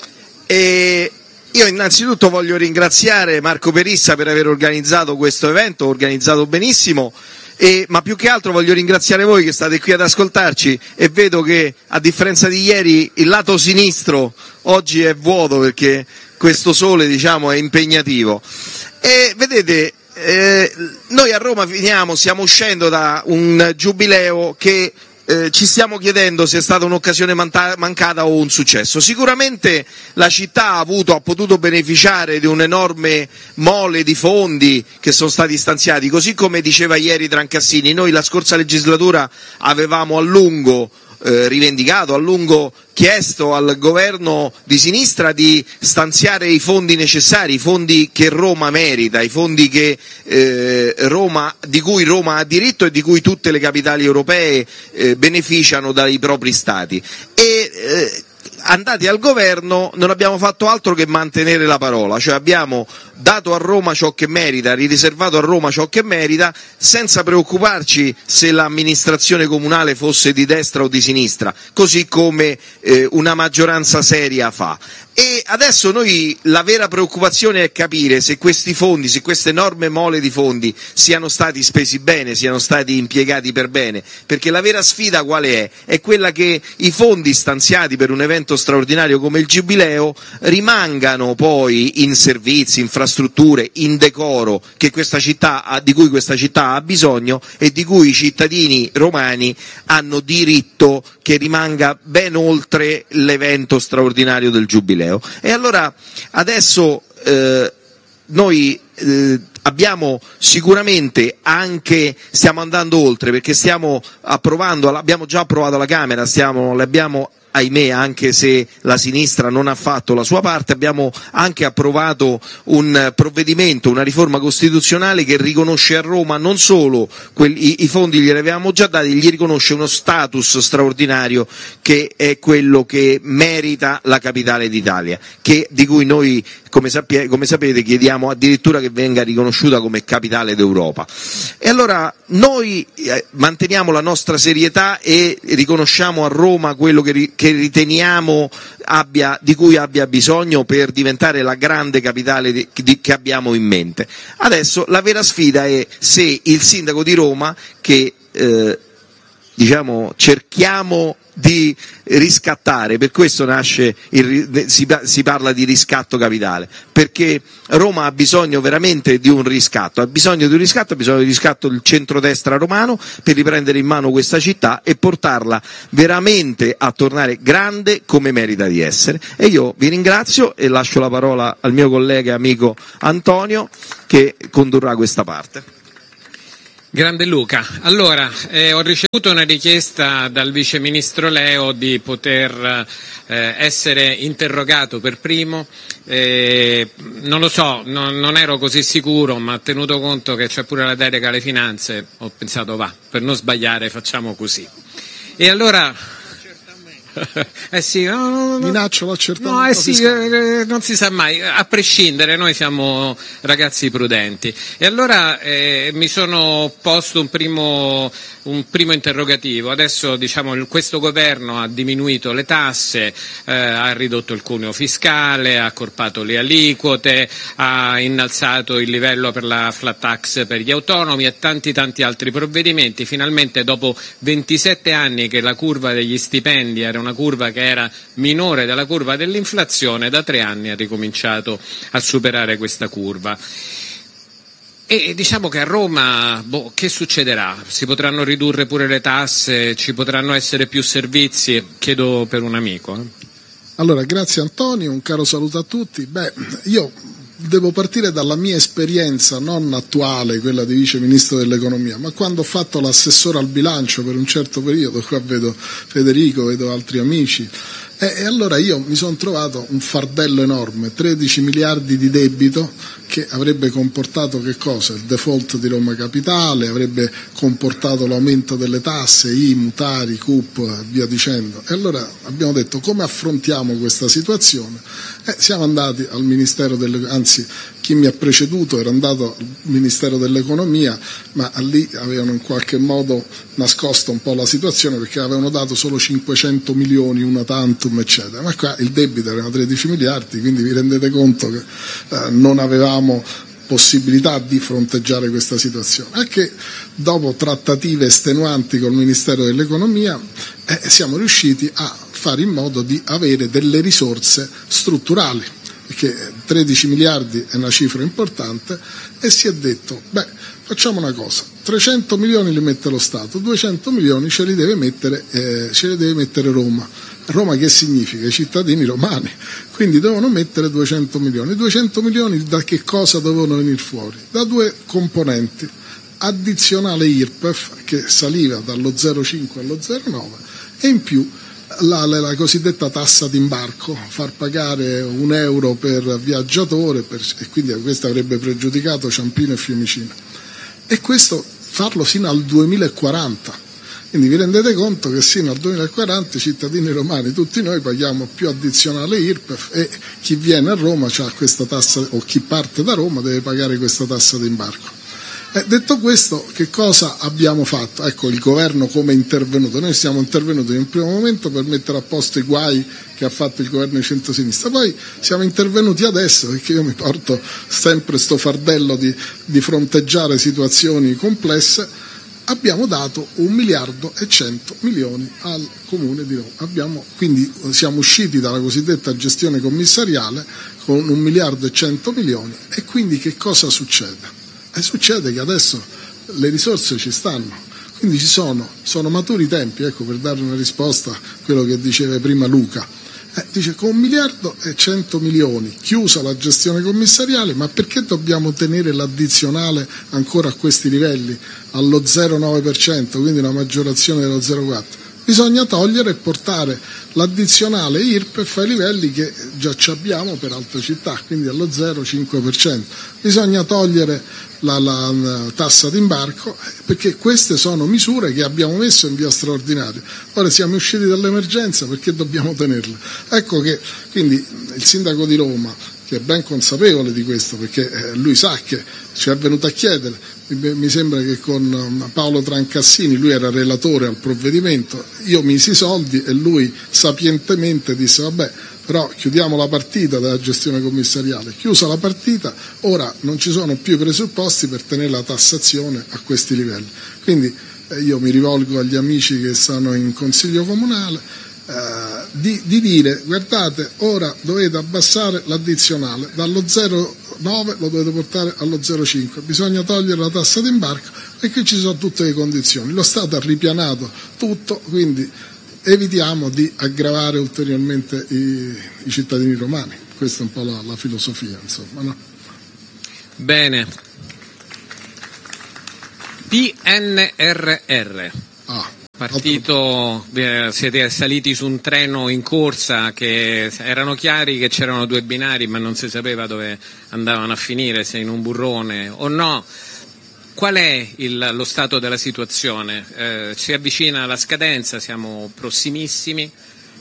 E io innanzitutto voglio ringraziare Marco Perissa per aver organizzato questo evento, organizzato benissimo, e, ma più che altro voglio ringraziare voi che state qui ad ascoltarci, e vedo che a differenza di ieri il lato sinistro oggi è vuoto perché questo sole, diciamo, è impegnativo. E vedete, eh, noi a Roma finiamo, stiamo uscendo da un giubileo che eh, ci stiamo chiedendo se è stata un'occasione manta- mancata o un successo. Sicuramente la città ha avuto, ha potuto beneficiare di un'enorme mole di fondi che sono stati stanziati, così come diceva ieri Trancassini. Noi la scorsa legislatura avevamo a lungo Eh, rivendicato, a lungo chiesto al governo di sinistra di stanziare i fondi necessari, i fondi che Roma merita, i fondi che, eh, Roma, di cui Roma ha diritto e di cui tutte le capitali europee eh, beneficiano dai propri stati. E, eh, andati al governo non abbiamo fatto altro che mantenere la parola, cioè abbiamo dato a Roma ciò che merita, riservato a Roma ciò che merita, senza preoccuparci se l'amministrazione comunale fosse di destra o di sinistra, così come eh, una maggioranza seria fa. E adesso noi la vera preoccupazione è capire se questi fondi, se questa enorme mole di fondi siano stati spesi bene, siano stati impiegati per bene, perché la vera sfida quale è? È quella che i fondi stanziati per un evento straordinario come il Giubileo rimangano poi in servizi, infrastrutture, in decoro che questa città ha, di cui questa città ha bisogno e di cui i cittadini romani hanno diritto che rimanga ben oltre l'evento straordinario del Giubileo. E allora adesso eh, noi eh, abbiamo sicuramente anche, stiamo andando oltre perché stiamo approvando, abbiamo già approvato alla Camera, stiamo, l'abbiamo ahimè, anche se la sinistra non ha fatto la sua parte, abbiamo anche approvato un provvedimento, una riforma costituzionale che riconosce a Roma non solo quelli, i fondi glieli avevamo già dati, gli riconosce uno status straordinario che è quello che merita la capitale d'Italia, che, di cui noi come, sapie, come sapete chiediamo addirittura che venga riconosciuta come capitale d'Europa. E allora noi eh, manteniamo la nostra serietà e riconosciamo a Roma quello che, ri, che riteniamo abbia, di cui abbia bisogno per diventare la grande capitale di, di, che abbiamo in mente. Adesso la vera sfida è se il sindaco di Roma, che eh, diciamo cerchiamo di riscattare, per questo nasce il, si, si parla di riscatto capitale, perché Roma ha bisogno veramente di un riscatto, ha bisogno di un riscatto, ha bisogno di riscatto del centrodestra romano per riprendere in mano questa città e portarla veramente a tornare grande come merita di essere. E io vi ringrazio e lascio la parola al mio collega e amico Antonio che condurrà questa parte. Grande Luca. Allora, eh, ho ricevuto una richiesta dal Vice Ministro Leo di poter eh, essere interrogato per primo. Eh, non lo so, non, non ero così sicuro, ma tenuto conto che c'è pure la delega alle finanze, ho pensato va, per non sbagliare facciamo così. E allora... eh sì, no, no, no, minaccio l'accertamento no, eh sì, eh, non si sa mai, a prescindere noi siamo ragazzi prudenti. E allora eh, mi sono posto un primo, un primo interrogativo. Adesso diciamo questo governo ha diminuito le tasse, eh, ha ridotto il cuneo fiscale, ha accorpato le aliquote, ha innalzato il livello per la flat tax per gli autonomi e tanti tanti altri provvedimenti. Finalmente dopo ventisette anni che la curva degli stipendi era una curva che era minore della curva dell'inflazione, da tre anni ha ricominciato a superare questa curva. E diciamo che a Roma, boh, che succederà? Si potranno ridurre pure le tasse, ci potranno essere più servizi? Chiedo per un amico. Eh. Allora, grazie Antonio, un caro saluto a tutti. Beh, io devo partire dalla mia esperienza non attuale, quella di Vice Ministro dell'Economia, ma quando ho fatto l'assessore al bilancio per un certo periodo, qua vedo Federico, vedo altri amici, e, e allora io mi sono trovato un fardello enorme, tredici miliardi di debito, che avrebbe comportato che cosa? Il default di Roma Capitale, avrebbe comportato l'aumento delle tasse, I M U, Tari, C U P, via dicendo. E allora abbiamo detto come affrontiamo questa situazione? Eh, siamo andati al Ministero delle, anzi chi mi ha preceduto era andato al Ministero dell'Economia, ma lì avevano in qualche modo nascosto un po' la situazione perché avevano dato solo cinquecento milioni, una tantum, eccetera. Ma qua il debito erano tredici miliardi, quindi vi rendete conto che eh, non avevamo possibilità di fronteggiare questa situazione. Anche dopo trattative estenuanti col Ministero dell'Economia eh, siamo riusciti a fare in modo di avere delle risorse strutturali, perché tredici miliardi è una cifra importante, e si è detto, beh, facciamo una cosa, trecento milioni li mette lo Stato, duecento milioni ce li deve mettere, eh, ce li deve mettere Roma. Roma che significa? I cittadini romani, quindi devono mettere duecento milioni. duecento milioni da che cosa devono venire fuori? Da due componenti, addizionale I R P E F che saliva dallo zero virgola cinque allo zero virgola nove e in più La, la, la cosiddetta tassa d'imbarco, far pagare un euro per viaggiatore, per, e quindi questo avrebbe pregiudicato Ciampino e Fiumicino. E questo farlo sino al duemilaquaranta. Quindi vi rendete conto che sino al duemilaquaranta i cittadini romani, tutti noi, paghiamo più addizionale I R P E F e chi viene a Roma c'ha questa tassa, o chi parte da Roma deve pagare questa tassa d'imbarco. Eh, detto questo, che cosa abbiamo fatto? Ecco, il governo come è intervenuto. Noi siamo intervenuti in un primo momento per mettere a posto i guai che ha fatto il governo di centrosinistra, poi siamo intervenuti adesso perché io mi porto sempre sto fardello di, di fronteggiare situazioni complesse. Abbiamo dato un miliardo e cento milioni al Comune di Roma. Abbiamo, quindi siamo usciti dalla cosiddetta gestione commissariale con un miliardo e cento milioni e quindi che cosa succede? E succede che adesso le risorse ci stanno, quindi ci sono, sono maturi i tempi, ecco, per dare una risposta a quello che diceva prima Luca. Eh, dice con un miliardo e cento milioni, chiusa la gestione commissariale, ma perché dobbiamo tenere l'addizionale ancora a questi livelli, allo zero virgola nove per cento, quindi una maggiorazione dello zero virgola quattro per cento? Bisogna togliere e portare l'addizionale I R P E F ai livelli che già ci abbiamo per altre città, quindi allo zero virgola cinque per cento. Bisogna togliere la, la, la tassa d'imbarco, perché queste sono misure che abbiamo messo in via straordinaria. Ora siamo usciti dall'emergenza, perché dobbiamo tenerle? Ecco che quindi il sindaco di Roma, che è ben consapevole di questo, perché eh, lui sa che ci è venuto a chiedere, mi, mi sembra che con um, Paolo Trancassini, lui era relatore al provvedimento, io misi i soldi e lui sapientemente disse vabbè, però chiudiamo la partita della gestione commissariale. Chiusa la partita, ora non ci sono più i presupposti per tenere la tassazione a questi livelli. Quindi eh, io mi rivolgo agli amici che stanno in Consiglio Comunale, eh, di, di dire guardate, ora dovete abbassare l'addizionale, dallo zero virgola nove lo dovete portare allo zero virgola cinque, bisogna togliere la tassa d'imbarco perché ci sono tutte le condizioni. Lo Stato ha ripianato tutto, quindi evitiamo di aggravare ulteriormente i, i cittadini romani. Questa è un po' la, la filosofia, insomma, no? Bene. P N R R. Ah, Partito, eh, siete saliti su un treno in corsa che erano chiari che c'erano due binari, ma non si sapeva dove andavano a finire, se in un burrone o no. Qual è il, lo stato della situazione? Eh, si avvicina la scadenza, siamo prossimissimi.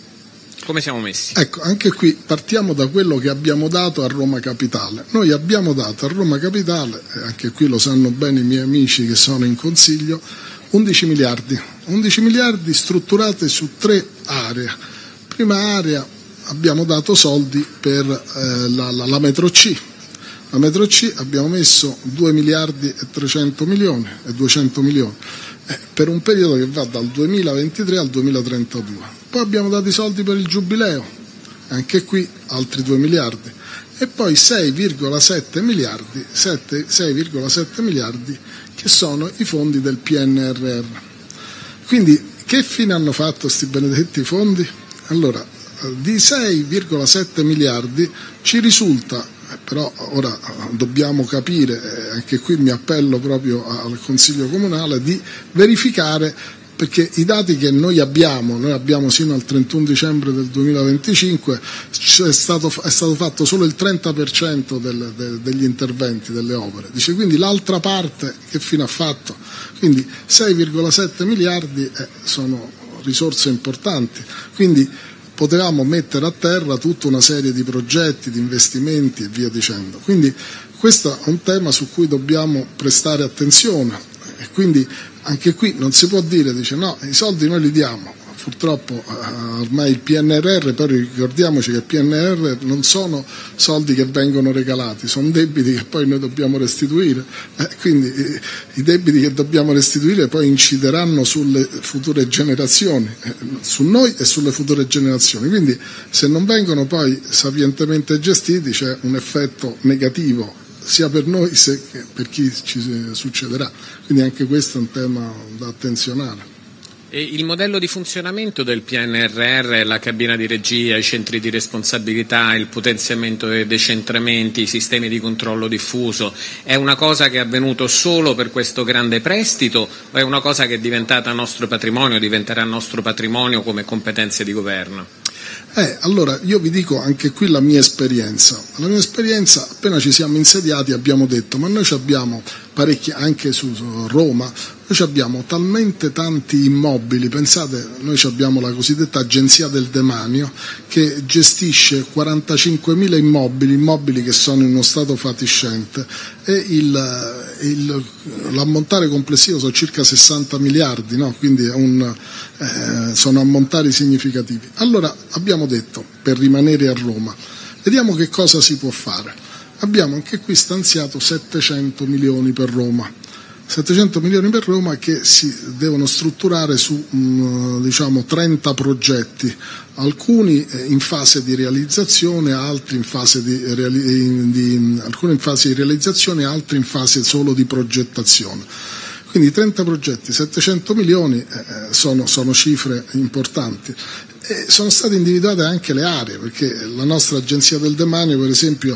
Come siamo messi? Ecco, anche qui partiamo da quello che abbiamo dato a Roma Capitale. Noi abbiamo dato a Roma Capitale, e anche qui lo sanno bene i miei amici che sono in Consiglio, undici miliardi. undici miliardi strutturati su tre aree. Prima area abbiamo dato soldi per eh, la, la, la metro C. La metro C abbiamo messo due miliardi e trecento milioni e duecento milioni eh, per un periodo che va dal duemilaventitré al duemilatrentadue. Poi abbiamo dato i soldi per il Giubileo, anche qui altri due miliardi. E poi sei virgola sette miliardi, sei virgola sette miliardi che sono i fondi del P N R R. Quindi che fine hanno fatto questi benedetti fondi? Allora, di sei virgola sette miliardi ci risulta, però ora dobbiamo capire, anche qui mi appello proprio al Consiglio Comunale, di verificare, perché i dati che noi abbiamo, noi abbiamo sino al trentuno dicembre del duemilaventicinque, è stato, è stato fatto solo il trenta per cento del, de, degli interventi, delle opere. Dice, quindi l'altra parte che fine ha fatto? Quindi sei virgola sette miliardi eh, sono risorse importanti, quindi potevamo mettere a terra tutta una serie di progetti, di investimenti e via dicendo. Quindi questo è un tema su cui dobbiamo prestare attenzione e quindi anche qui non si può dire, dice no, i soldi noi li diamo, purtroppo eh, ormai il P N R R, però ricordiamoci che il P N R R non sono soldi che vengono regalati, sono debiti che poi noi dobbiamo restituire, eh, quindi eh, i debiti che dobbiamo restituire poi incideranno sulle future generazioni, eh, su noi e sulle future generazioni, quindi se non vengono poi sapientemente gestiti c'è un effetto negativo sia per noi che per chi ci succederà, quindi anche questo è un tema da attenzionare. E il modello di funzionamento del P N R R, la cabina di regia, i centri di responsabilità, il potenziamento dei decentramenti, i sistemi di controllo diffuso, è una cosa che è avvenuto solo per questo grande prestito o è una cosa che è diventata nostro patrimonio, diventerà nostro patrimonio come competenze di governo? Eh, allora io vi dico anche qui la mia esperienza. La mia esperienza, appena ci siamo insediati abbiamo detto, ma noi abbiamo parecchi, anche su, su Roma, noi abbiamo talmente tanti immobili, pensate, noi abbiamo la cosiddetta agenzia del demanio che gestisce quarantacinquemila immobili, immobili che sono in uno stato fatiscente e il, il, l'ammontare complessivo sono circa sessanta miliardi, no? Quindi è un, eh, sono ammontari significativi. Allora abbiamo detto, per rimanere a Roma, vediamo che cosa si può fare. Abbiamo anche qui stanziato settecento milioni per Roma. settecento milioni per Roma che si devono strutturare su um, diciamo trenta progetti, alcuni in fase di realizzazione, altri in fase di, reali- di alcuni in fase di realizzazione, altri in fase solo di progettazione. Quindi trenta progetti, settecento milioni eh, sono, sono cifre importanti. E sono state individuate anche le aree, perché la nostra agenzia del demanio, per esempio,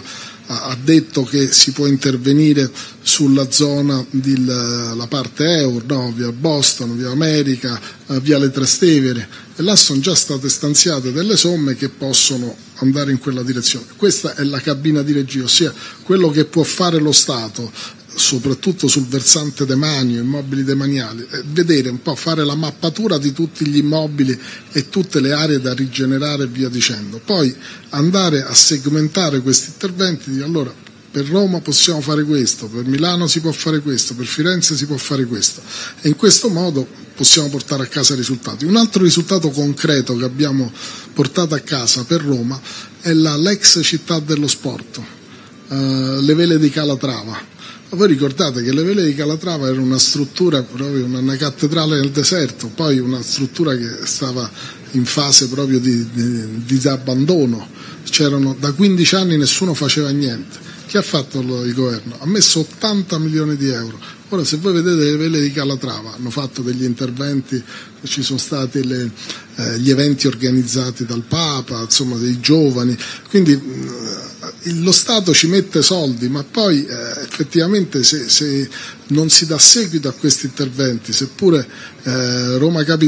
ha, ha detto che si può intervenire sulla zona della parte euro, no? Via Boston, via America, eh, via le Trastevere, e là sono già state stanziate delle somme che possono andare in quella direzione. Questa è la cabina di regia, ossia quello che può fare lo Stato, soprattutto sul versante demanio, immobili demaniali, eh, vedere un po', fare la mappatura di tutti gli immobili e tutte le aree da rigenerare e via dicendo. Poi andare a segmentare questi interventi, dire allora per Roma possiamo fare questo, per Milano si può fare questo, per Firenze si può fare questo, e in questo modo possiamo portare a casa risultati. Un altro risultato concreto che abbiamo portato a casa per Roma è la l'ex città dello sport, eh, le Vele di Calatrava. Voi ricordate che le Vele di Calatrava era una struttura, proprio una cattedrale nel deserto, poi una struttura che stava in fase proprio di, di, di abbandono, c'erano da quindici anni nessuno faceva niente. Che ha fatto il governo? Ha messo ottanta milioni di euro. Ora, se voi vedete le Vele di Calatrava, hanno fatto degli interventi, ci sono stati le, eh, gli eventi organizzati dal Papa, insomma dei giovani, quindi eh, lo Stato ci mette soldi, ma poi eh, effettivamente se, se non si dà seguito a questi interventi, seppure eh, Roma Capitale